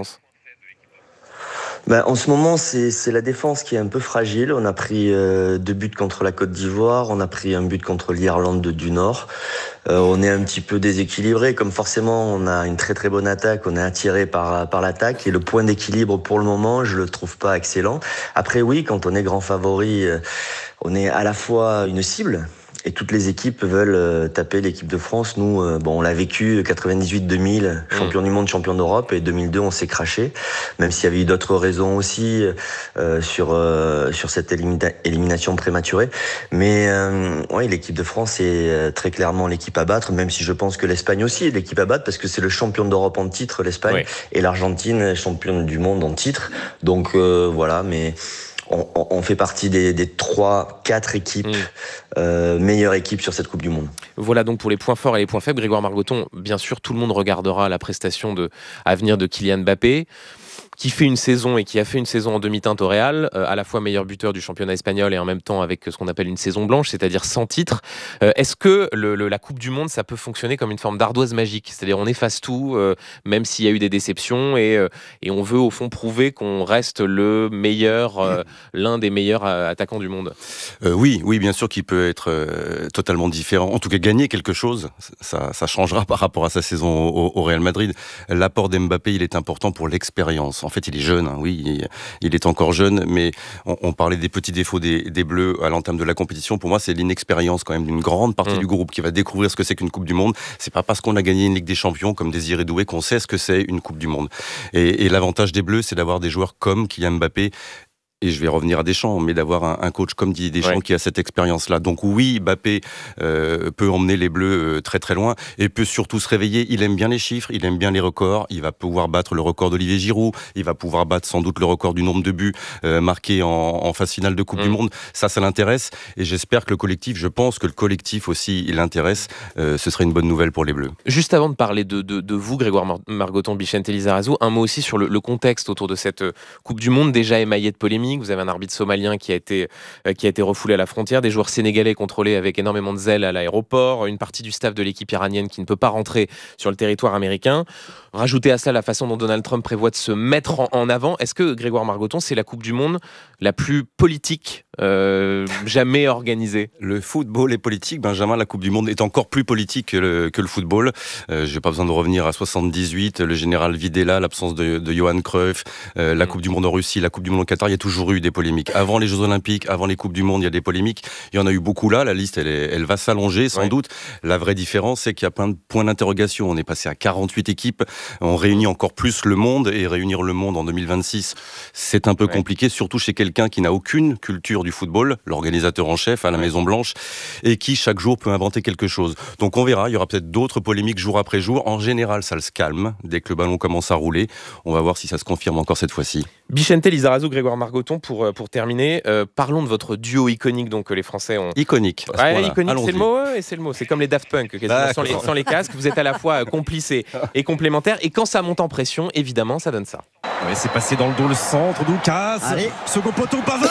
Ben, en ce moment, c'est, c'est la défense qui est un peu fragile. On a pris euh, deux buts contre la Côte d'Ivoire, on a pris un but contre l'Irlande du Nord. Euh, on est un petit peu déséquilibré, comme forcément on a une très très bonne attaque, on est attiré par, par l'attaque, et le point d'équilibre pour le moment, je le trouve pas excellent. Après oui, quand on est grand favori, euh, on est à la fois une cible, et toutes les équipes veulent euh, taper l'équipe de France. Nous, euh, bon, on l'a vécu quatre-vingt-dix-huit deux mille, champion mmh. du monde, champion d'Europe, et deux mille deux, on s'est craché. Même s'il y avait eu d'autres raisons aussi euh, sur euh, sur cette élimina- élimination prématurée. Mais euh, ouais, l'équipe de France est euh, très clairement l'équipe à battre. Même si je pense que l'Espagne aussi est l'équipe à battre, parce que c'est le champion d'Europe en titre, l'Espagne, oui. et l'Argentine championne du monde en titre. Donc euh, voilà, mais. On, on fait partie des, des trois, quatre équipes, mmh. euh, meilleures équipes sur cette Coupe du Monde. Voilà donc pour les points forts et les points faibles. Grégoire Margoton, bien sûr, tout le monde regardera la prestation de, à venir de Kylian Mbappé, qui fait une saison et qui a fait une saison en demi-teinte au Real, euh, à la fois meilleur buteur du championnat espagnol et en même temps avec ce qu'on appelle une saison blanche, c'est-à-dire sans titre. Euh, est-ce que le, le, la Coupe du Monde, ça peut fonctionner comme une forme d'ardoise magique ? C'est-à-dire on efface tout, euh, même s'il y a eu des déceptions, et, euh, et on veut au fond prouver qu'on reste le meilleur, euh, l'un des meilleurs attaquants du monde. Euh, oui, oui, bien sûr qu'il peut être euh, totalement différent. En tout cas, gagner quelque chose, ça, ça changera par rapport à sa saison au, au Real Madrid. L'apport d'Mbappé, il est important pour l'expérience. En fait, il est jeune, hein, oui, il, il est encore jeune, mais on, on parlait des petits défauts des, des Bleus à l'entame de la compétition. Pour moi, c'est l'inexpérience quand même d'une grande partie mmh. du groupe qui va découvrir ce que c'est qu'une Coupe du Monde. C'est pas parce qu'on a gagné une Ligue des Champions, comme Désiré Doué, qu'on sait ce que c'est une Coupe du Monde. Et, et l'avantage des Bleus, c'est d'avoir des joueurs comme Kylian Mbappé. Et je vais revenir à Deschamps, mais d'avoir un, un coach comme Didier Deschamps ouais. qui a cette expérience-là. Donc oui, Mbappé euh, peut emmener les Bleus euh, très très loin et peut surtout se réveiller. Il aime bien les chiffres, il aime bien les records. Il va pouvoir battre le record d'Olivier Giroud. Il va pouvoir battre sans doute le record du nombre de buts euh, marqués en, en phase finale de Coupe mmh. du Monde. Ça, ça l'intéresse. Et j'espère que le collectif, je pense que le collectif aussi, il l'intéresse. Euh, ce serait une bonne nouvelle pour les Bleus. Juste avant de parler de, de, de vous, Grégoire Mar- Margoton, Bichente Lizarazu, un mot aussi sur le, le contexte autour de cette Coupe du Monde, déjà émaillé de polémiques. Vous avez un arbitre somalien qui a été, euh, qui a été refoulé à la frontière, des joueurs sénégalais contrôlés avec énormément de zèle à l'aéroport, une partie du staff de l'équipe iranienne qui ne peut pas rentrer sur le territoire américain. Rajoutez à cela la façon dont Donald Trump prévoit de se mettre en, en avant. Est-ce que, Grégoire Margoton, c'est la Coupe du Monde la plus politique euh, jamais organisée ? Le football est politique, Benjamin. La Coupe du Monde est encore plus politique que le, que le football. Euh, je n'ai pas besoin de revenir à soixante-dix-huit, le général Videla, l'absence de, de Johan Cruyff, euh, la Coupe du Monde en Russie, la Coupe du Monde au Qatar. Il y a toujours eu des polémiques. Avant les Jeux Olympiques, avant les Coupes du Monde, il y a des polémiques. Il y en a eu beaucoup là. La liste, elle, est, elle va s'allonger sans ouais. doute. La vraie différence, c'est qu'il y a plein de points d'interrogation. On est passé à quarante-huit équipes. On réunit encore plus le monde. Et réunir le monde en deux mille vingt-six, c'est un peu ouais. compliqué, surtout chez quelqu'un qui n'a aucune culture du football, l'organisateur en chef à la ouais. Maison-Blanche, et qui chaque jour peut inventer quelque chose. Donc on verra. Il y aura peut-être d'autres polémiques jour après jour. En général, ça se calme dès que le ballon commence à rouler. On va voir si ça se confirme encore cette fois-ci. Bichente Lizarazu, Grégoire Margoton, pour, pour terminer, euh, parlons de votre duo iconique donc, que les Français ont. Iconique. Ouais, iconique, c'est le mot, ouais, c'est le mot. C'est comme les Daft Punk, quasiment, sans, les, sans les casques. Vous êtes à la fois complices et, et complémentaires. Et quand ça monte en pression, évidemment, ça donne ça. Ouais, c'est passé dans le dos, le centre, Doukas. Allez, second poteau, Pavard.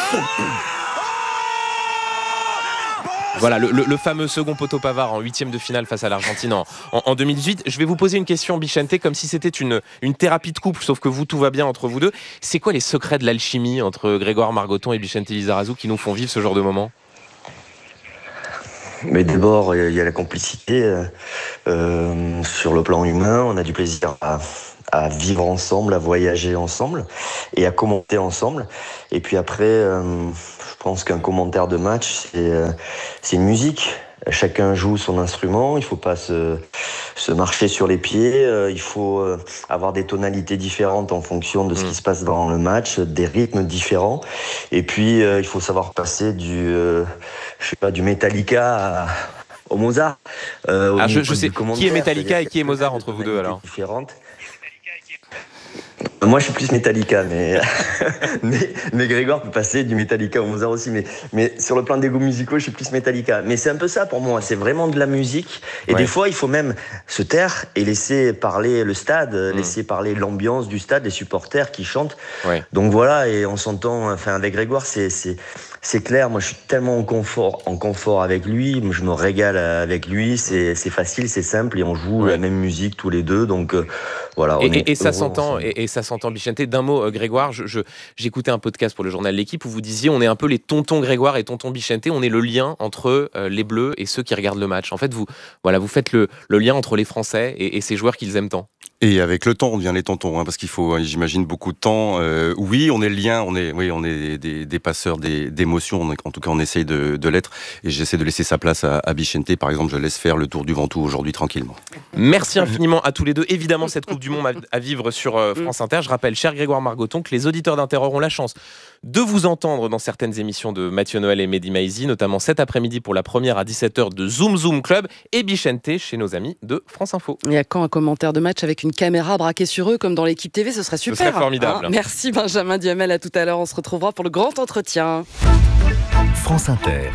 Voilà, le, le, le fameux second poteau Pavard en huitième de finale face à l'Argentine en, en, en deux mille dix-huit. Je vais vous poser une question, Bichente, comme si c'était une, une thérapie de couple, sauf que vous, tout va bien entre vous deux. C'est quoi les secrets de l'alchimie entre Grégoire Margoton et Bichente Lizarazu qui nous font vivre ce genre de moment ? mais d'abord, il y a la complicité euh, sur le plan humain. On a du plaisir à, à vivre ensemble, à voyager ensemble et à commenter ensemble. Et puis après, euh, je pense qu'un commentaire de match, c'est, euh, c'est une musique. Chacun joue son instrument, il ne faut pas se, se marcher sur les pieds, euh, il faut euh, avoir des tonalités différentes en fonction de ce qui se passe dans le match, des rythmes différents. Et puis, euh, il faut savoir passer du, euh, je sais pas, du Metallica à, au Mozart. Euh, ah, je, je sais, qui est Metallica et qui est Mozart entre vous deux alors différentes. Moi, je suis plus Metallica, mais, mais, mais Grégoire peut passer du Metallica au Mozart aussi. Mais, mais sur le plan des goûts musicaux, je suis plus Metallica. Mais c'est un peu ça pour moi, c'est vraiment de la musique. Et ouais. Des fois, il faut même se taire et laisser parler le stade, mmh. laisser parler l'ambiance du stade, les supporters qui chantent. Ouais. Donc voilà, et on s'entend, enfin, avec Grégoire, c'est... c'est C'est clair, moi je suis tellement en confort, en confort avec lui, je me régale avec lui, c'est, c'est facile, c'est simple et on joue ouais. la même musique tous les deux, donc euh, voilà. Et, et, et ça s'entend, et, et ça s'entend, Bichente. D'un mot, euh, Grégoire, je, je, j'écoutais un podcast pour le journal L'Équipe où vous disiez on est un peu les tontons Grégoire et tontons Bichente, on est le lien entre euh, les Bleus et ceux qui regardent le match. En fait, vous, voilà, vous faites le, le lien entre les Français et, et ces joueurs qu'ils aiment tant. Et avec le temps, on devient les tontons, hein, parce qu'il faut, j'imagine, beaucoup de temps. Euh, oui, on est le lien, on est, oui, on est des, des passeurs des, d'émotions. On est, en tout cas, on essaye de, de l'être. Et j'essaie de laisser sa place à, à Bichente. Par exemple, je laisse faire le tour du Ventoux aujourd'hui tranquillement. Merci infiniment à tous les deux. Évidemment, cette Coupe du Monde à, à vivre sur euh, France Inter. Je rappelle, cher Grégoire Margoton, que les auditeurs d'Inter auront la chance de vous entendre dans certaines émissions de Mathieu Noël et Mehdi Maizi, notamment cet après-midi pour la première à dix-sept heures de Zoom Zoom Club et Bichente chez nos amis de France Info. Il y a quand un commentaire de match avec une caméra braquée sur eux comme dans l'équipe T V, ce serait super. Ce serait formidable. Hein, merci Benjamin Duhamel, à tout à l'heure. On se retrouvera pour le grand entretien. France Inter.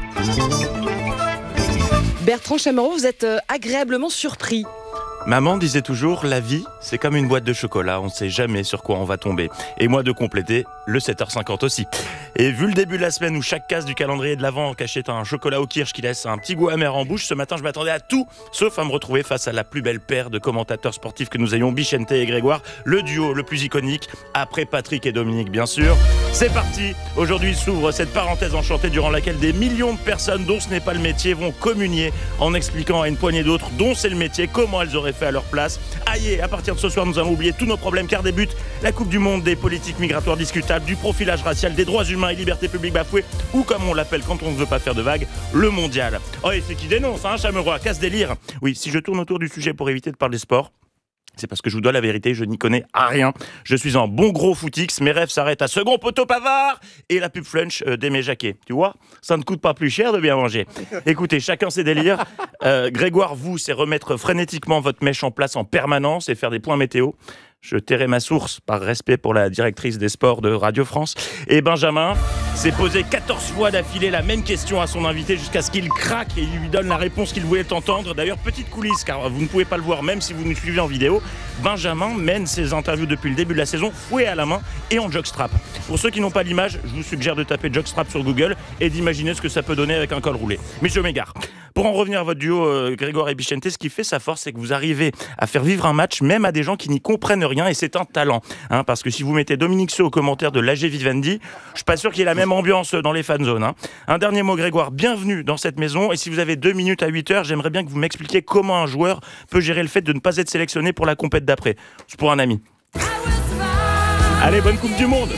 Bertrand Chameroy, vous êtes agréablement surpris. Maman disait toujours, la vie, c'est comme une boîte de chocolat, on ne sait jamais sur quoi on va tomber. Et moi de compléter, le sept heures cinquante aussi. Et vu le début de la semaine où chaque case du calendrier de l'Avent cachait un chocolat au kirsch qui laisse un petit goût amer en bouche, ce matin je m'attendais à tout, sauf à me retrouver face à la plus belle paire de commentateurs sportifs que nous ayons, Bichente et Grégoire, le duo le plus iconique, après Patrick et Dominique bien sûr. C'est parti. Aujourd'hui s'ouvre cette parenthèse enchantée durant laquelle des millions de personnes dont ce n'est pas le métier vont communier en expliquant à une poignée d'autres dont c'est le métier, comment elles auraient fait à leur place. Aïe, à partir de ce soir, nous allons oublier tous nos problèmes car débute la Coupe du Monde des politiques migratoires discutables, du profilage racial, des droits humains et libertés publiques bafouées, ou comme on l'appelle quand on ne veut pas faire de vagues, le mondial. Oh, et c'est qui dénonce, hein, Chameroy, casse délire. Oui, si je tourne autour du sujet pour éviter de parler sport, c'est parce que je vous dois la vérité, je n'y connais à rien. Je suis un bon gros footix, mes rêves s'arrêtent à second poteau Pavard et la pub flunch euh, d'Aimé Jacquet. Tu vois, ça ne coûte pas plus cher de bien manger. Écoutez, chacun ses délires. Euh, Grégoire, vous, c'est remettre frénétiquement votre mèche en place en permanence et faire des points météo. Je tairai ma source par respect pour la directrice des sports de Radio France. Et Benjamin s'est posé quatorze fois d'affilée la même question à son invité jusqu'à ce qu'il craque et il lui donne la réponse qu'il voulait entendre. D'ailleurs, petite coulisse, car vous ne pouvez pas le voir même si vous nous suivez en vidéo. Benjamin mène ses interviews depuis le début de la saison, fouet à la main et en jockstrap. Pour ceux qui n'ont pas l'image, je vous suggère de taper jockstrap sur Google et d'imaginer ce que ça peut donner avec un col roulé. Mais je m'égare. Pour en revenir à votre duo euh, Grégoire et Bichente, ce qui fait sa force, c'est que vous arrivez à faire vivre un match même à des gens qui n'y comprennent rien et c'est un talent. Hein, parce que si vous mettez Dominique Sceaux au commentaire de l'A G Vivendi, je suis pas sûr qu'il y ait la même ambiance dans les fan zones. Hein. Un dernier mot Grégoire, bienvenue dans cette maison et si vous avez deux minutes à huit heures, j'aimerais bien que vous m'expliquiez comment un joueur peut gérer le fait de ne pas être sélectionné pour la compète d'après. C'est pour un ami. Allez, bonne Coupe du Monde.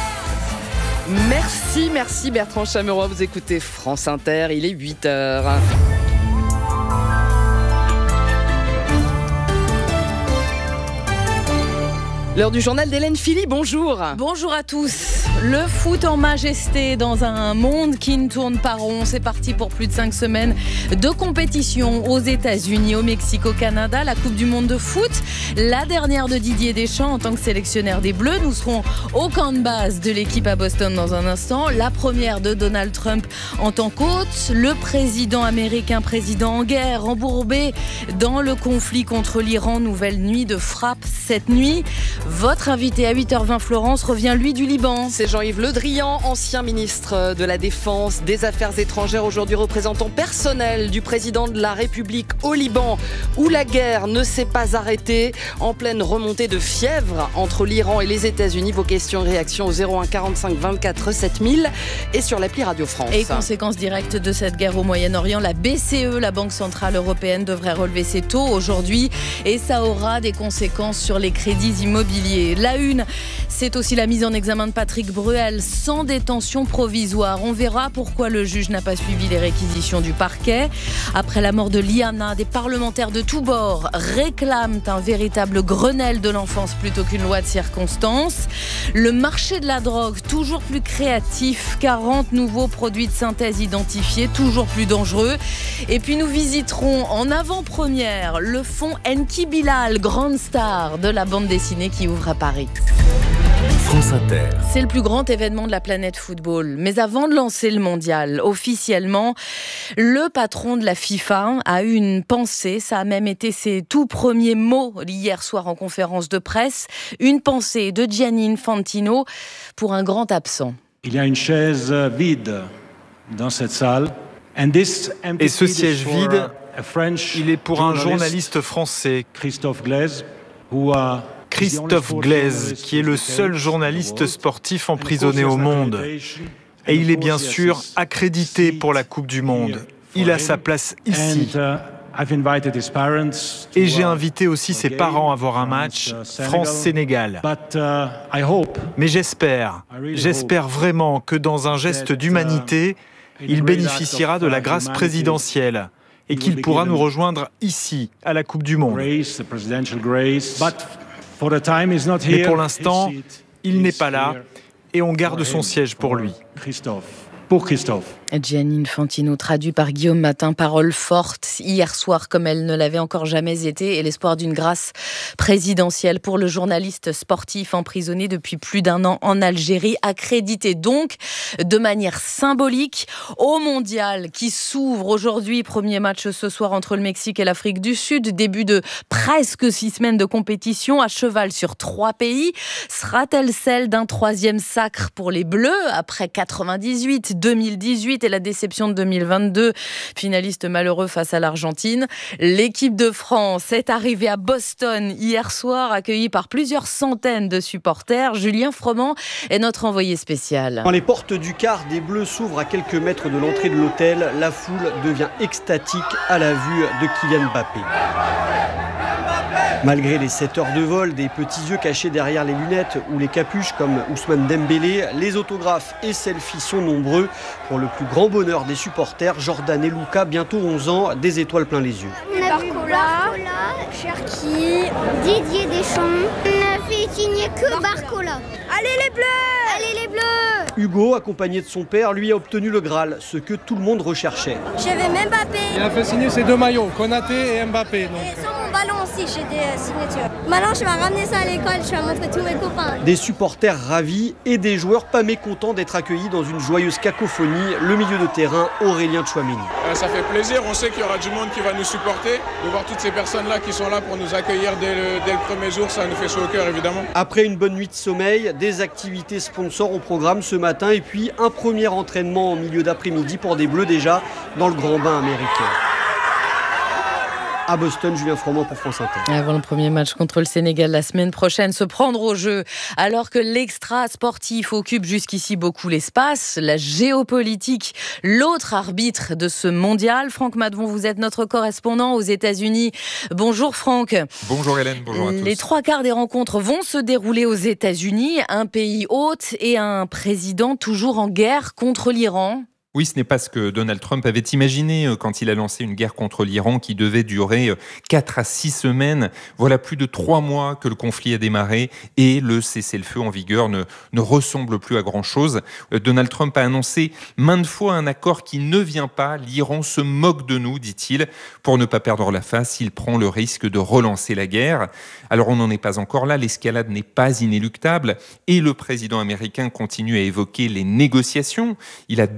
Merci, merci Bertrand Chameroy. Vous écoutez France Inter, il est huit heures. L'heure du journal d'Hélène Philly, bonjour. Bonjour à tous. Le foot en majesté dans un monde qui ne tourne pas rond. C'est parti pour plus de cinq semaines de compétition aux États-Unis, au Mexique, au Canada. La Coupe du Monde de foot, la dernière de Didier Deschamps en tant que sélectionneur des Bleus. Nous serons au camp de base de l'équipe à Boston dans un instant. La première de Donald Trump en tant qu'hôte. Le président américain, président en guerre, embourbé dans le conflit contre l'Iran. Nouvelle nuit de frappe cette nuit. Votre invité à huit heures vingt, Florence, revient lui du Liban. C'est Jean-Yves Le Drian, ancien ministre de la Défense, des Affaires étrangères, aujourd'hui représentant personnel du président de la République au Liban, où la guerre ne s'est pas arrêtée, en pleine remontée de fièvre entre l'Iran et les États-Unis. Vos questions et réactions au zéro un quarante-cinq vingt-quatre sept mille et sur l'appli Radio France. Et conséquence directe de cette guerre au Moyen-Orient, la B C E, la Banque Centrale Européenne, devrait relever ses taux aujourd'hui et ça aura des conséquences sur les crédits immobiliers. La une, c'est aussi la mise en examen de Patrick Bruel sans détention provisoire. On verra pourquoi le juge n'a pas suivi les réquisitions du parquet. Après la mort de Liana, des parlementaires de tous bords réclament un véritable Grenelle de l'enfance plutôt qu'une loi de circonstance. Le marché de la drogue, toujours plus créatif, quarante nouveaux produits de synthèse identifiés, toujours plus dangereux. Et puis nous visiterons en avant-première le fonds Enki Bilal, grande star de la bande dessinée qui ouvre à Paris. France Inter. C'est le plus grand événement de la planète football. Mais avant de lancer le mondial, officiellement, le patron de la FIFA a eu une pensée. Ça a même été ses tout premiers mots hier soir en conférence de presse. Une pensée de Gianni Infantino pour un grand absent. Il y a une chaise vide dans cette salle. Et ce siège vide, il est pour un journaliste français, Christophe Glaise, Christophe Glaise, qui est le seul journaliste sportif emprisonné au monde. Et il est bien sûr accrédité pour la Coupe du Monde. Il a sa place ici. Et j'ai invité aussi ses parents à voir un match France-Sénégal. Mais j'espère, j'espère vraiment que dans un geste d'humanité, il bénéficiera de la grâce présidentielle et qu'il pourra nous rejoindre ici, à la Coupe du Monde. Mais pour l'instant, il n'est pas là et on garde son siège pour lui. Pour Christophe. Gianni Infantino, traduit par Guillaume Matin, parole forte hier soir comme elle ne l'avait encore jamais été, et l'espoir d'une grâce présidentielle pour le journaliste sportif emprisonné depuis plus d'un an en Algérie, accrédité donc de manière symbolique au mondial qui s'ouvre aujourd'hui. Premier match ce soir entre le Mexique et l'Afrique du Sud, début de presque six semaines de compétition à cheval sur trois pays. Sera-t-elle celle d'un troisième sacre pour les Bleus après quatre-vingt-dix-huit, deux mille dix-huit et la déception de deux mille vingt-deux, finaliste malheureux face à l'Argentine? L'équipe de France est arrivée à Boston hier soir, accueillie par plusieurs centaines de supporters. Julien Froment est notre envoyé spécial. Quand les portes du quart des Bleus s'ouvrent à quelques mètres de l'entrée de l'hôtel, la foule devient extatique à la vue de Kylian Mbappé. Malgré les sept heures de vol, des petits yeux cachés derrière les lunettes ou les capuches comme Ousmane Dembélé, les autographes et selfies sont nombreux. Pour le plus grand bonheur des supporters, Jordan et Luka, bientôt onze ans, des étoiles plein les yeux. On a vu Barcola, Cherki, Didier Deschamps. On a fait signer que Barcola. Allez les Bleus! Allez les Bleus! Hugo, accompagné de son père, lui a obtenu le Graal, ce que tout le monde recherchait. J'avais Mbappé. Il a fait signer ses deux maillots, Konaté et Mbappé. Donc. Et sur mon ballon aussi, j'ai des euh, signatures. Maintenant, je vais ramener ça à l'école, je vais montrer tous mes copains. Des supporters ravis et des joueurs pas mécontents d'être accueillis dans une joyeuse cacophonie. Le milieu de terrain, Aurélien Tchouaméni. Euh, ça fait plaisir, on sait qu'il y aura du monde qui va nous supporter. De voir toutes ces personnes-là qui sont là pour nous accueillir dès le, dès le premier jour, ça nous fait chaud au cœur évidemment. Après une bonne nuit de sommeil, des activités sponsors au programme ce matin et puis un premier entraînement en milieu d'après-midi pour des Bleus déjà dans le grand bain américain. À Boston, Julien Froment pour France Inter. Avant le premier match contre le Sénégal la semaine prochaine, se prendre au jeu alors que l'extra sportif occupe jusqu'ici beaucoup l'espace, la géopolitique, l'autre arbitre de ce mondial. Franck Madvon, vous êtes notre correspondant aux États-Unis. Bonjour Franck. Bonjour Hélène, bonjour à tous. Les trois quarts des rencontres vont se dérouler aux États-Unis, un pays hôte et un président toujours en guerre contre l'Iran. Oui, ce n'est pas ce que Donald Trump avait imaginé quand il a lancé une guerre contre l'Iran qui devait durer quatre à six semaines. Voilà plus de trois mois que le conflit a démarré et le cessez-le-feu en vigueur ne, ne ressemble plus à grand-chose. Donald Trump a annoncé maintes fois un accord qui ne vient pas. L'Iran se moque de nous, dit-il. Pour ne pas perdre la face, il prend le risque de relancer la guerre. Alors on n'en est pas encore là, l'escalade n'est pas inéluctable et le président américain continue à évoquer les négociations. Il a d'autres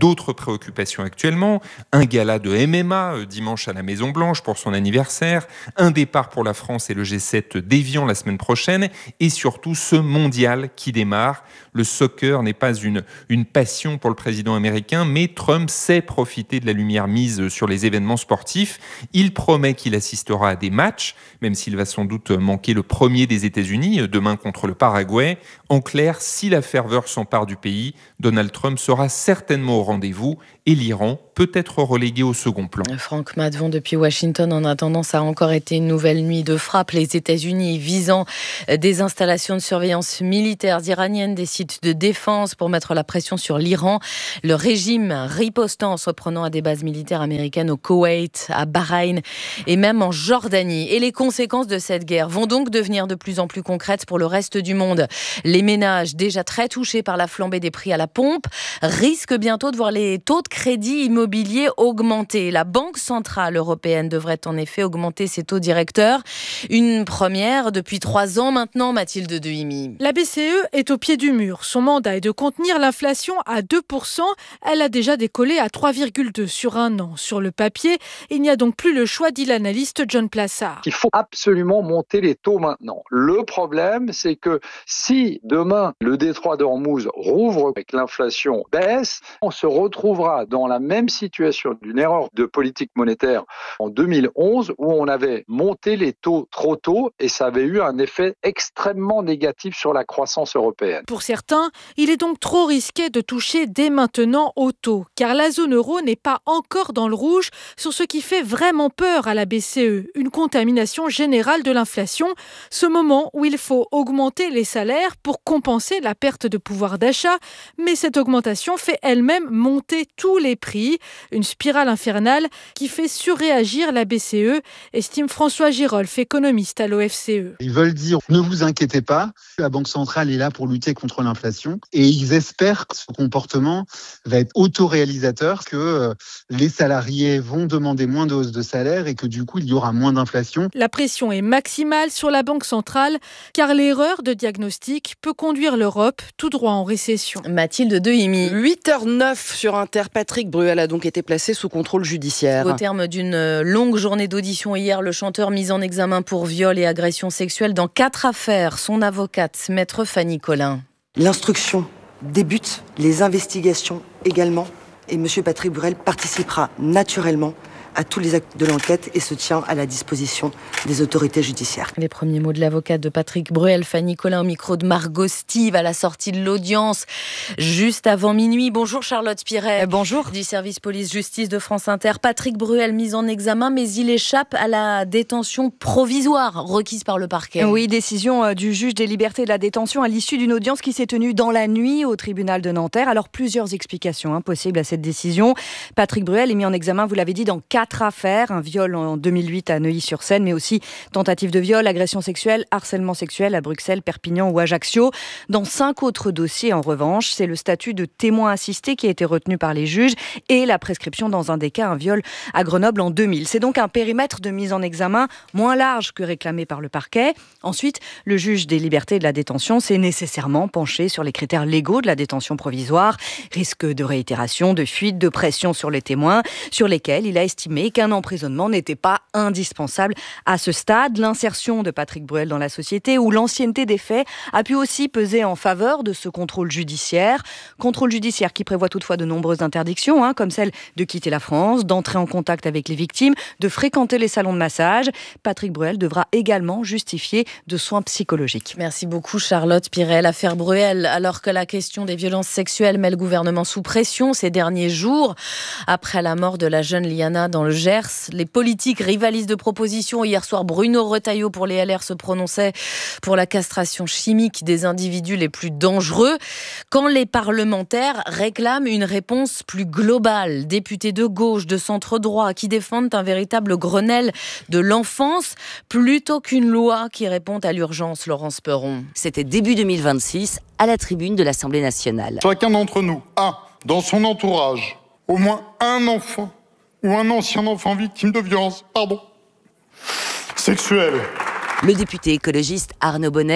préoccupations actuellement. Un gala de M M A euh, dimanche à la Maison-Blanche pour son anniversaire. Un départ pour la France et le G sept d'Évian la semaine prochaine. Et surtout ce mondial qui démarre. Le soccer n'est pas une, une passion pour le président américain, mais Trump sait profiter de la lumière mise sur les événements sportifs. Il promet qu'il assistera à des matchs, même s'il va sans doute manquer le premier des États-Unis, demain contre le Paraguay. En clair, si la ferveur s'empare du pays, Donald Trump sera certainement au rendez-vous et l'Iran peut être relégué au second plan. Franck Madvon depuis Washington. En attendant, ça a encore été une nouvelle nuit de frappe. Les États-Unis visant des installations de surveillance militaires iraniennes, des sites de défense pour mettre la pression sur l'Iran. Le régime ripostant en se prenant à des bases militaires américaines au Koweït, à Bahreïn et même en Jordanie. Et les conséquences de cette guerre vont donc devenir de plus en plus concrètes pour le reste du monde. Les ménages, déjà très touchés par la flambée des prix à la pompe, risquent bientôt de voir les taux de crédit immobilier augmenter. La Banque centrale européenne devrait en effet augmenter ses taux directeurs. Une première depuis trois ans maintenant, Mathilde Dehimi. La B C E est au pied du mur. Son mandat est de contenir l'inflation à deux pour cent. Elle a déjà décollé à trois virgule deux sur un an. Sur le papier, il n'y a donc plus le choix, dit l'analyste John Plassard. Il faut absolument monter les taux maintenant. Le problème, c'est que si demain le détroit d'Ormuz rouvre et que l'inflation baisse, on se retrouvera dans la même situation d'une erreur de politique monétaire en deux mille onze où on avait monté les taux trop tôt et ça avait eu un effet extrêmement négatif sur la croissance européenne. Pour certains, il est donc trop risqué de toucher dès maintenant aux taux, car la zone euro n'est pas encore dans le rouge sur ce qui fait vraiment peur à la B C E, une contamination générale de l'inflation, ce moment où il faut augmenter les salaires pour compenser la perte de pouvoir d'achat, mais cette augmentation fait elle-même monter tous les prix, une spirale infernale qui fait surréagir la B C E, estime François Girolf, économiste à l'O F C E. Ils veulent dire, ne vous inquiétez pas, la Banque centrale est là pour lutter contre l'inflation et ils espèrent que ce comportement va être autoréalisateur, que les salariés vont demander moins de hausse de salaire et que du coup il y aura moins d'inflation. La pression est maximale sur la Banque centrale car l'erreur de diagnostic peut conduire l'Europe tout droit en récession. Mathilde Dehimi. huit heures neuf sur Inter. Patrick Bruel a donc été placé sous contrôle judiciaire. Au terme d'une longue journée d'audition hier, le chanteur mis en examen pour viol et agression sexuelle dans quatre affaires. Son avocate, maître Fanny Collin. L'instruction débute, les investigations également, et M. Patrick Bruel participera naturellement à tous les actes de l'enquête et se tient à la disposition des autorités judiciaires. Les premiers mots de l'avocate de Patrick Bruel, Fanny Collin, au micro de Margot Steve à la sortie de l'audience, juste avant minuit. Bonjour Charlotte Piret. Bonjour. Du service police-justice de France Inter. Patrick Bruel mis en examen, mais il échappe à la détention provisoire requise par le parquet. Oui, décision du juge des libertés et de la détention à l'issue d'une audience qui s'est tenue dans la nuit au tribunal de Nanterre. Alors plusieurs explications hein, possibles à cette décision. Patrick Bruel est mis en examen, vous l'avez dit, dans quatre Quatre affaires, un viol en deux mille huit à Neuilly-sur-Seine, mais aussi tentative de viol, agression sexuelle, harcèlement sexuel à Bruxelles, Perpignan ou Ajaccio. Dans cinq autres dossiers, en revanche, c'est le statut de témoin assisté qui a été retenu par les juges et la prescription dans un des cas, un viol à Grenoble en deux mille. C'est donc un périmètre de mise en examen moins large que réclamé par le parquet. Ensuite, le juge des libertés et de la détention s'est nécessairement penché sur les critères légaux de la détention provisoire, risque de réitération, de fuite, de pression sur les témoins, sur lesquels il a estimé qu'un emprisonnement n'était pas indispensable à ce stade. L'insertion de Patrick Bruel dans la société ou l'ancienneté des faits a pu aussi peser en faveur de ce contrôle judiciaire. Contrôle judiciaire qui prévoit toutefois de nombreuses interdictions, hein, comme celle de quitter la France, d'entrer en contact avec les victimes, de fréquenter les salons de massage. Patrick Bruel devra également justifier de soins psychologiques. Merci beaucoup Charlotte Piret. L'affaire Bruel, alors que la question des violences sexuelles met le gouvernement sous pression ces derniers jours, après la mort de la jeune Liana dans le Gers. Les politiques rivalisent de propositions. Hier soir, Bruno Retailleau pour les L R se prononçait pour la castration chimique des individus les plus dangereux. Quand les parlementaires réclament une réponse plus globale, députés de gauche, de centre-droit, qui défendent un véritable Grenelle de l'enfance, plutôt qu'une loi qui répond à l'urgence, Laurence Perron. C'était début deux mille vingt-six, à la tribune de l'Assemblée nationale. Chacun d'entre nous a, dans son entourage, au moins un enfant ou un ancien enfant victime de violences, pardon, sexuelles. Le député écologiste Arnaud Bonnet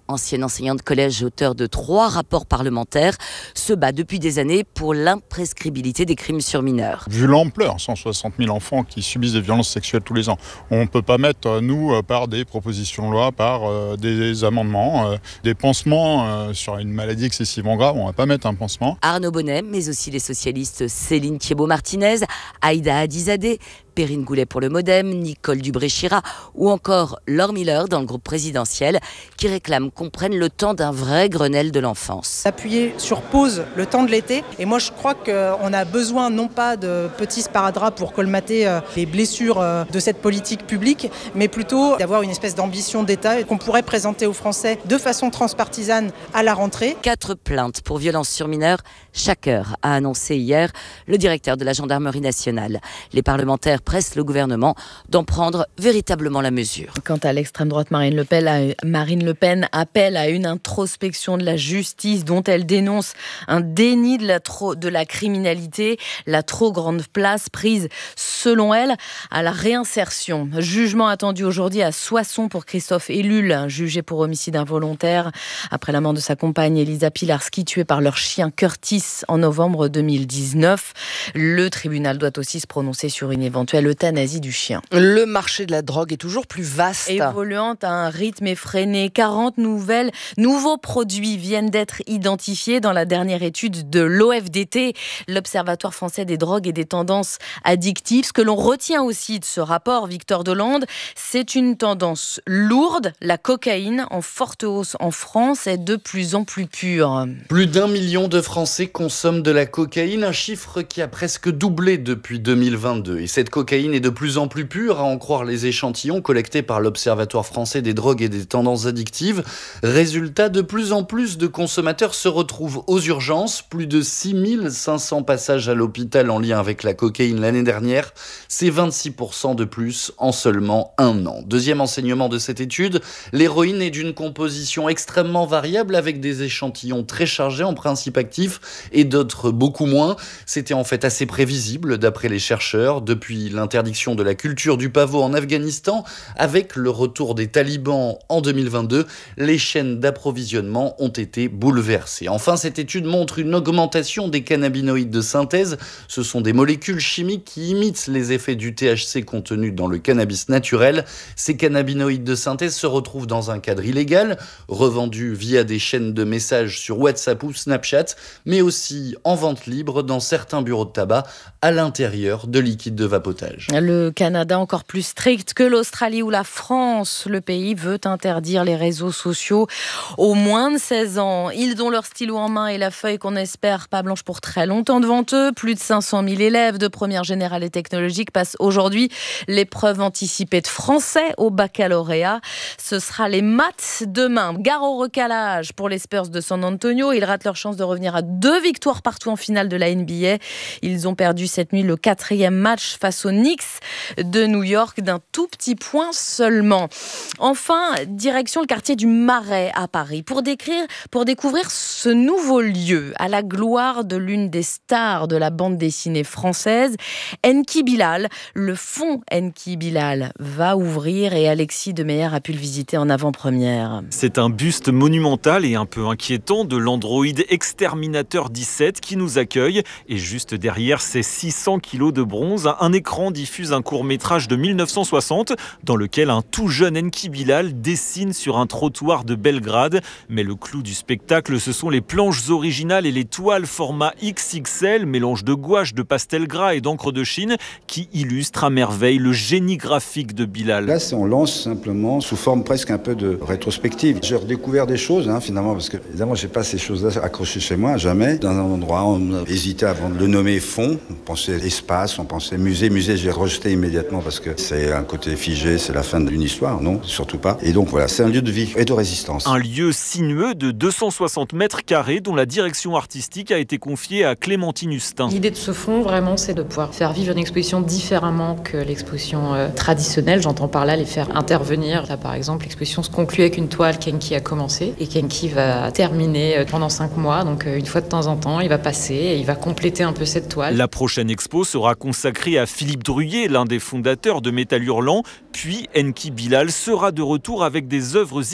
ancienne enseignante de collège, auteure de trois rapports parlementaires, se bat depuis des années pour l'imprescriptibilité des crimes sur mineurs. Vu l'ampleur, cent soixante mille enfants qui subissent des violences sexuelles tous les ans, on ne peut pas mettre, nous, par des propositions de loi, par euh, des amendements, euh, des pansements euh, sur une maladie excessivement grave, on ne va pas mettre un pansement. Arnaud Bonnet, mais aussi les socialistes Céline Thiébaut-Martinez, Aïda Hadizadeh, Perrine Goulet pour le Modem, Nicole Dubré-Chirat ou encore Laure Miller dans le groupe présidentiel qui réclament qu'on prenne le temps d'un vrai Grenelle de l'enfance. Appuyer sur pause le temps de l'été. Et moi je crois qu'on a besoin non pas de petits sparadraps pour colmater les blessures de cette politique publique, mais plutôt d'avoir une espèce d'ambition d'État qu'on pourrait présenter aux Français de façon transpartisane à la rentrée. Quatre plaintes pour violences sur mineurs chaque heure, a annoncé hier le directeur de la gendarmerie nationale. Les parlementaires presse le gouvernement d'en prendre véritablement la mesure. Quant à l'extrême droite, Marine Le Pen, Marine Le Pen appelle à une introspection de la justice dont elle dénonce un déni de la, trop, de la criminalité, la trop grande place prise, selon elle, à la réinsertion. Jugement attendu aujourd'hui à Soissons pour Christophe Ellul, jugé pour homicide involontaire après la mort de sa compagne Elisa Pilarski, tuée par leur chien Curtis en novembre deux mille dix-neuf. Le tribunal doit aussi se prononcer sur une éventuelle l'euthanasie du chien. Le marché de la drogue est toujours plus vaste. Évoluant à un rythme effréné. quarante nouvelles, nouveaux produits viennent d'être identifiés dans la dernière étude de l'O F D T, l'Observatoire français des drogues et des tendances addictives. Ce que l'on retient aussi de ce rapport, Victor Delande, c'est une tendance lourde. La cocaïne, en forte hausse en France, est de plus en plus pure. Plus d'un million de Français consomment de la cocaïne, un chiffre qui a presque doublé depuis deux mille vingt-deux. Et cette cocaïne est de plus en plus pure, à en croire les échantillons collectés par l'Observatoire français des drogues et des tendances addictives. Résultat, de plus en plus de consommateurs se retrouvent aux urgences. Plus de six mille cinq cents passages à l'hôpital en lien avec la cocaïne l'année dernière. C'est vingt-six pour cent de plus en seulement un an. Deuxième enseignement de cette étude, l'héroïne est d'une composition extrêmement variable avec des échantillons très chargés en principe actif et d'autres beaucoup moins. C'était en fait assez prévisible d'après les chercheurs. Depuis l'interdiction de la culture du pavot en Afghanistan, avec le retour des talibans en deux mille vingt-deux, les chaînes d'approvisionnement ont été bouleversées. Enfin, cette étude montre une augmentation des cannabinoïdes de synthèse. Ce sont des molécules chimiques qui imitent les effets du T H C contenu dans le cannabis naturel. Ces cannabinoïdes de synthèse se retrouvent dans un cadre illégal, revendus via des chaînes de messages sur WhatsApp ou Snapchat, mais aussi en vente libre dans certains bureaux de tabac à l'intérieur de liquides de vapotage. Le Canada encore plus strict que l'Australie ou la France. Le pays veut interdire les réseaux sociaux aux moins de seize ans. Ils ont leur stylo en main et la feuille qu'on espère pas blanche pour très longtemps devant eux. Plus de cinq cent mille élèves de première générale et technologique passent aujourd'hui l'épreuve anticipée de français au baccalauréat. Ce sera les maths demain. Gare au recalage pour les Spurs de San Antonio. Ils ratent leur chance de revenir à deux victoires partout en finale de la N B A. Ils ont perdu cette nuit le quatrième match face aux Knicks de New York d'un tout petit point seulement. Enfin, direction le quartier du Marais à Paris pour décrire, pour découvrir ce nouveau lieu à la gloire de l'une des stars de la bande dessinée française, Enki Bilal. Le fonds Enki Bilal va ouvrir et Alexis Demeyer a pu le visiter en avant-première. C'est un buste monumental et un peu inquiétant de l'androïde exterminateur dix-sept qui nous accueille. Et juste derrière ces six cents kilos de bronze, un écran diffuse un court-métrage de mille neuf cent soixante dans lequel un tout jeune Enki Bilal dessine sur un trottoir de Belgrade. Mais le clou du spectacle, ce sont les planches originales et les toiles format X X L, mélange de gouache, de pastel gras et d'encre de Chine, qui illustrent à merveille le génie graphique de Bilal. Là, on lance simplement sous forme presque un peu de rétrospective. J'ai redécouvert des choses, hein, finalement, parce que évidemment, je n'ai pas ces choses-là accrochées chez moi, jamais. Dans un endroit, on a hésité avant de le nommer fond. On pensait espace, on pensait musée. Musée, j'ai rejeté immédiatement parce que c'est un côté figé, c'est la fin d'une histoire, non, surtout pas. Et donc voilà, c'est un lieu de vie et de résistance. Un lieu sinueux de deux cent soixante mètres carrés dont la direction artistique a été confiée à Clémentine Hustin. L'idée de ce fonds, vraiment, c'est de pouvoir faire vivre une exposition différemment que l'exposition euh, traditionnelle. J'entends par là les faire intervenir. Là, par exemple, l'exposition se conclut avec une toile qu'Enki a commencé et qu'Enki va terminer pendant cinq mois. Donc, euh, une fois de temps en temps, il va passer et il va compléter un peu cette toile. La prochaine expo sera consacrée à Philippe Druyer, l'un des fondateurs de Métal Hurlant. Puis, Enki Bilal sera de retour avec des œuvres inédites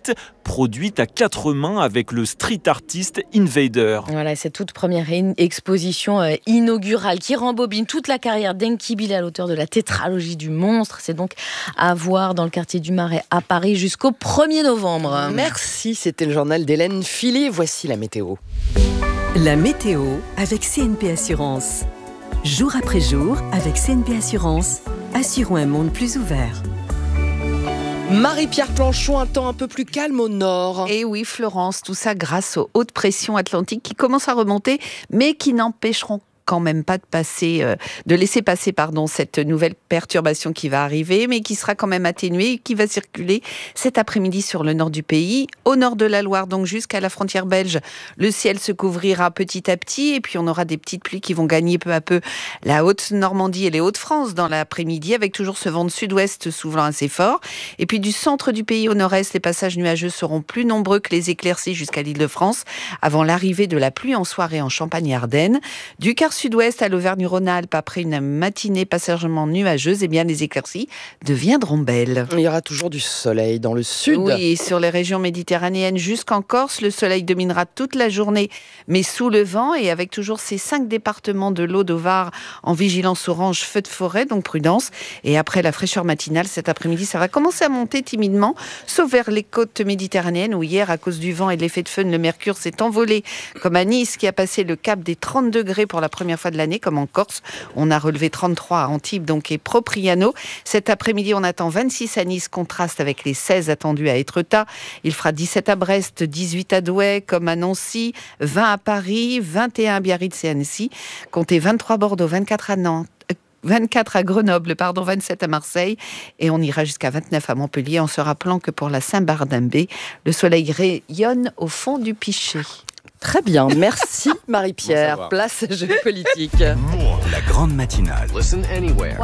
dix-sept, produite à quatre mains avec le street artist Invader. Voilà, cette toute première exposition euh, inaugurale qui rembobine toute la carrière d'Enki Bilal, l'auteur de la tétralogie du monstre. C'est donc à voir dans le quartier du Marais à Paris jusqu'au premier novembre. Merci, c'était le journal d'Hélène Philly. Voici la météo. La météo avec C N P Assurance. Jour après jour, avec C N P Assurance, assurons un monde plus ouvert. Marie-Pierre Planchon, un temps un peu plus calme au nord. Et oui, Florence, tout ça grâce aux hautes pressions atlantiques qui commencent à remonter, mais qui n'empêcheront quand même pas de passer, euh, de laisser passer pardon, cette nouvelle perturbation qui va arriver, mais qui sera quand même atténuée et qui va circuler cet après-midi sur le nord du pays. Au nord de la Loire, donc jusqu'à la frontière belge, le ciel se couvrira petit à petit et puis on aura des petites pluies qui vont gagner peu à peu la Haute-Normandie et les Hauts-de-France dans l'après-midi, avec toujours ce vent de sud-ouest soufflant assez fort. Et puis du centre du pays au nord-est, les passages nuageux seront plus nombreux que les éclaircies jusqu'à l'Île-de-France, avant l'arrivée de la pluie en soirée en Champagne et Ardennes. Du quart sud-ouest à l'Auvergne-Rhône-Alpes, après une matinée passagèrement nuageuse, eh bien les éclaircies deviendront belles. Il y aura toujours du soleil dans le sud. Oui, sur les régions méditerranéennes jusqu'en Corse, le soleil dominera toute la journée, mais sous le vent et avec toujours ces cinq départements de l'Aude au Var en vigilance orange feu de forêt, donc prudence. Et après la fraîcheur matinale, cet après-midi, ça va commencer à monter timidement, sauf vers les côtes méditerranéennes où hier, à cause du vent et de l'effet de feu, le mercure s'est envolé, comme à Nice qui a passé le cap des trente degrés pour la première fois de l'année, comme en Corse. On a relevé trente-trois à Antibes donc, et Propriano. Cet après-midi, on attend vingt-six à Nice, contraste avec les seize attendus à Étretat. Il fera dix-sept à Brest, dix-huit à Douai, comme à Nancy, vingt à Paris, vingt et un à Biarritz et Annecy. Comptez vingt-trois à Bordeaux, vingt-quatre à Nantes, vingt-quatre à Grenoble, pardon, vingt-sept à Marseille, et on ira jusqu'à vingt-neuf à Montpellier, en se rappelant que pour la Saint-Barnabé, le soleil rayonne au fond du Pichet. Très bien, merci Marie-Pierre. Place géopolitique. La grande matinale. Listen anywhere.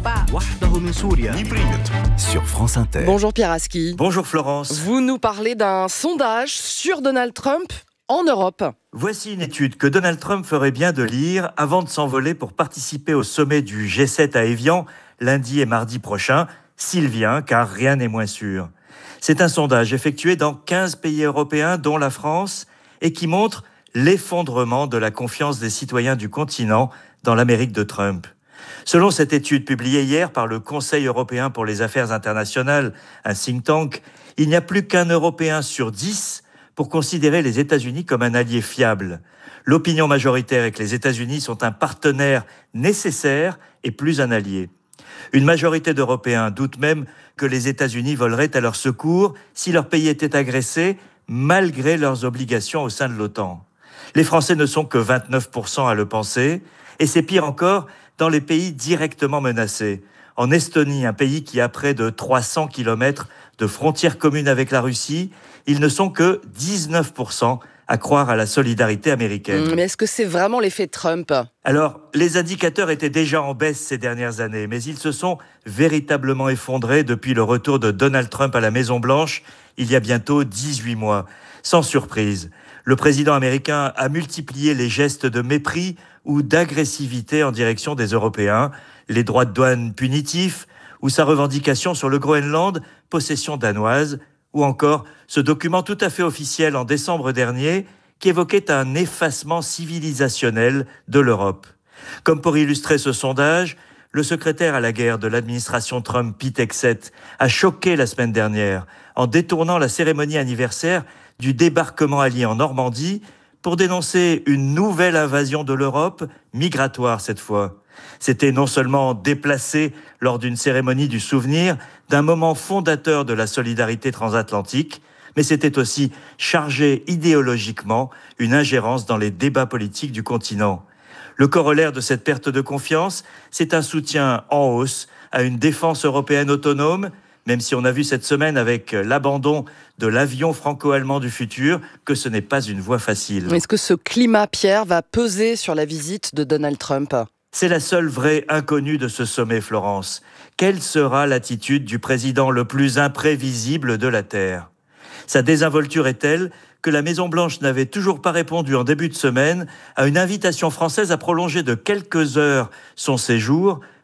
Sur France Inter. Bonjour Pierre Aski. Bonjour Florence. Vous nous parlez d'un sondage sur Donald Trump en Europe. Voici une étude que Donald Trump ferait bien de lire avant de s'envoler pour participer au sommet du G sept à Évian lundi et mardi prochain, s'il vient, car rien n'est moins sûr. C'est un sondage effectué dans quinze pays européens, dont la France, et qui montre l'effondrement de la confiance des citoyens du continent dans l'Amérique de Trump. Selon cette étude publiée hier par le Conseil européen pour les affaires internationales, un think tank, il n'y a plus qu'un Européen sur dix pour considérer les États-Unis comme un allié fiable. L'opinion majoritaire est que les États-Unis sont un partenaire nécessaire et plus un allié. Une majorité d'Européens doutent même que les États-Unis voleraient à leur secours si leur pays était agressé, malgré leurs obligations au sein de l'OTAN. Les Français ne sont que vingt-neuf pour cent à le penser, et c'est pire encore dans les pays directement menacés. En Estonie, un pays qui a près de trois cents kilomètres de frontières communes avec la Russie, ils ne sont que dix-neuf pour cent à croire à la solidarité américaine. Mais est-ce que c'est vraiment l'effet Trump ? Alors, les indicateurs étaient déjà en baisse ces dernières années, mais ils se sont véritablement effondrés depuis le retour de Donald Trump à la Maison-Blanche il y a bientôt dix-huit mois. Sans surprise, le président américain a multiplié les gestes de mépris ou d'agressivité en direction des Européens, les droits de douane punitifs ou sa revendication sur le Groenland, possession danoise, ou encore ce document tout à fait officiel en décembre dernier qui évoquait un effacement civilisationnel de l'Europe. Comme pour illustrer ce sondage, le secrétaire à la guerre de l'administration Trump, Pete Hegseth, a choqué la semaine dernière en détournant la cérémonie anniversaire du débarquement allié en Normandie pour dénoncer une nouvelle invasion de l'Europe, migratoire cette fois. C'était non seulement déplacé lors d'une cérémonie du souvenir d'un moment fondateur de la solidarité transatlantique, mais c'était aussi chargé idéologiquement une ingérence dans les débats politiques du continent. Le corollaire de cette perte de confiance, c'est un soutien en hausse à une défense européenne autonome, même si on a vu cette semaine avec l'abandon de l'avion franco-allemand du futur que ce n'est pas une voie facile. Est-ce que ce climat, Pierre, va peser sur la visite de Donald Trump ? C'est la seule vraie inconnue de ce sommet, Florence. Quelle sera l'attitude du président le plus imprévisible de la Terre ? Sa désinvolture est telle que la Maison-Blanche n'avait toujours pas répondu en début de semaine à une invitation française à prolonger de quelques heures son séjour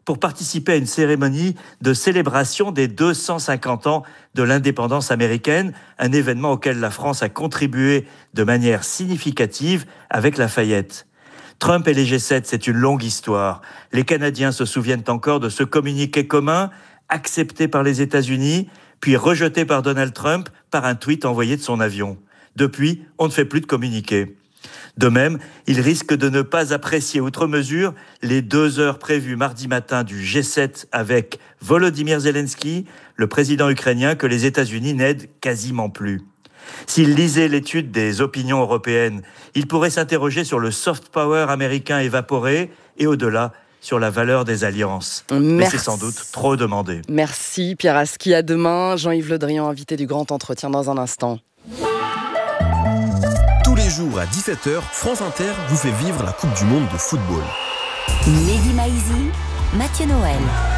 pour participer à une cérémonie de célébration des deux cent cinquante ans de l'indépendance américaine, un événement auquel la France a contribué de manière significative avec Lafayette. Trump et les G sept, c'est une longue histoire. Les Canadiens se souviennent encore de ce communiqué commun, accepté par les États-Unis, puis rejeté par Donald Trump par un tweet envoyé de son avion. Depuis, on ne fait plus de communiqué. De même, il risque de ne pas apprécier outre mesure les deux heures prévues mardi matin du G sept avec Volodymyr Zelensky, le président ukrainien que les États-Unis n'aident quasiment plus. S'il lisait l'étude des opinions européennes, il pourrait s'interroger sur le soft power américain évaporé et au-delà, sur la valeur des alliances. Merci. Mais c'est sans doute trop demandé. Merci Pierre Aski, à demain. Jean-Yves Le Drian, invité du Grand Entretien dans un instant. Tous les jours à dix-sept heures, France Inter vous fait vivre la Coupe du Monde de football. Mehdi Maizi, Mathieu Noël.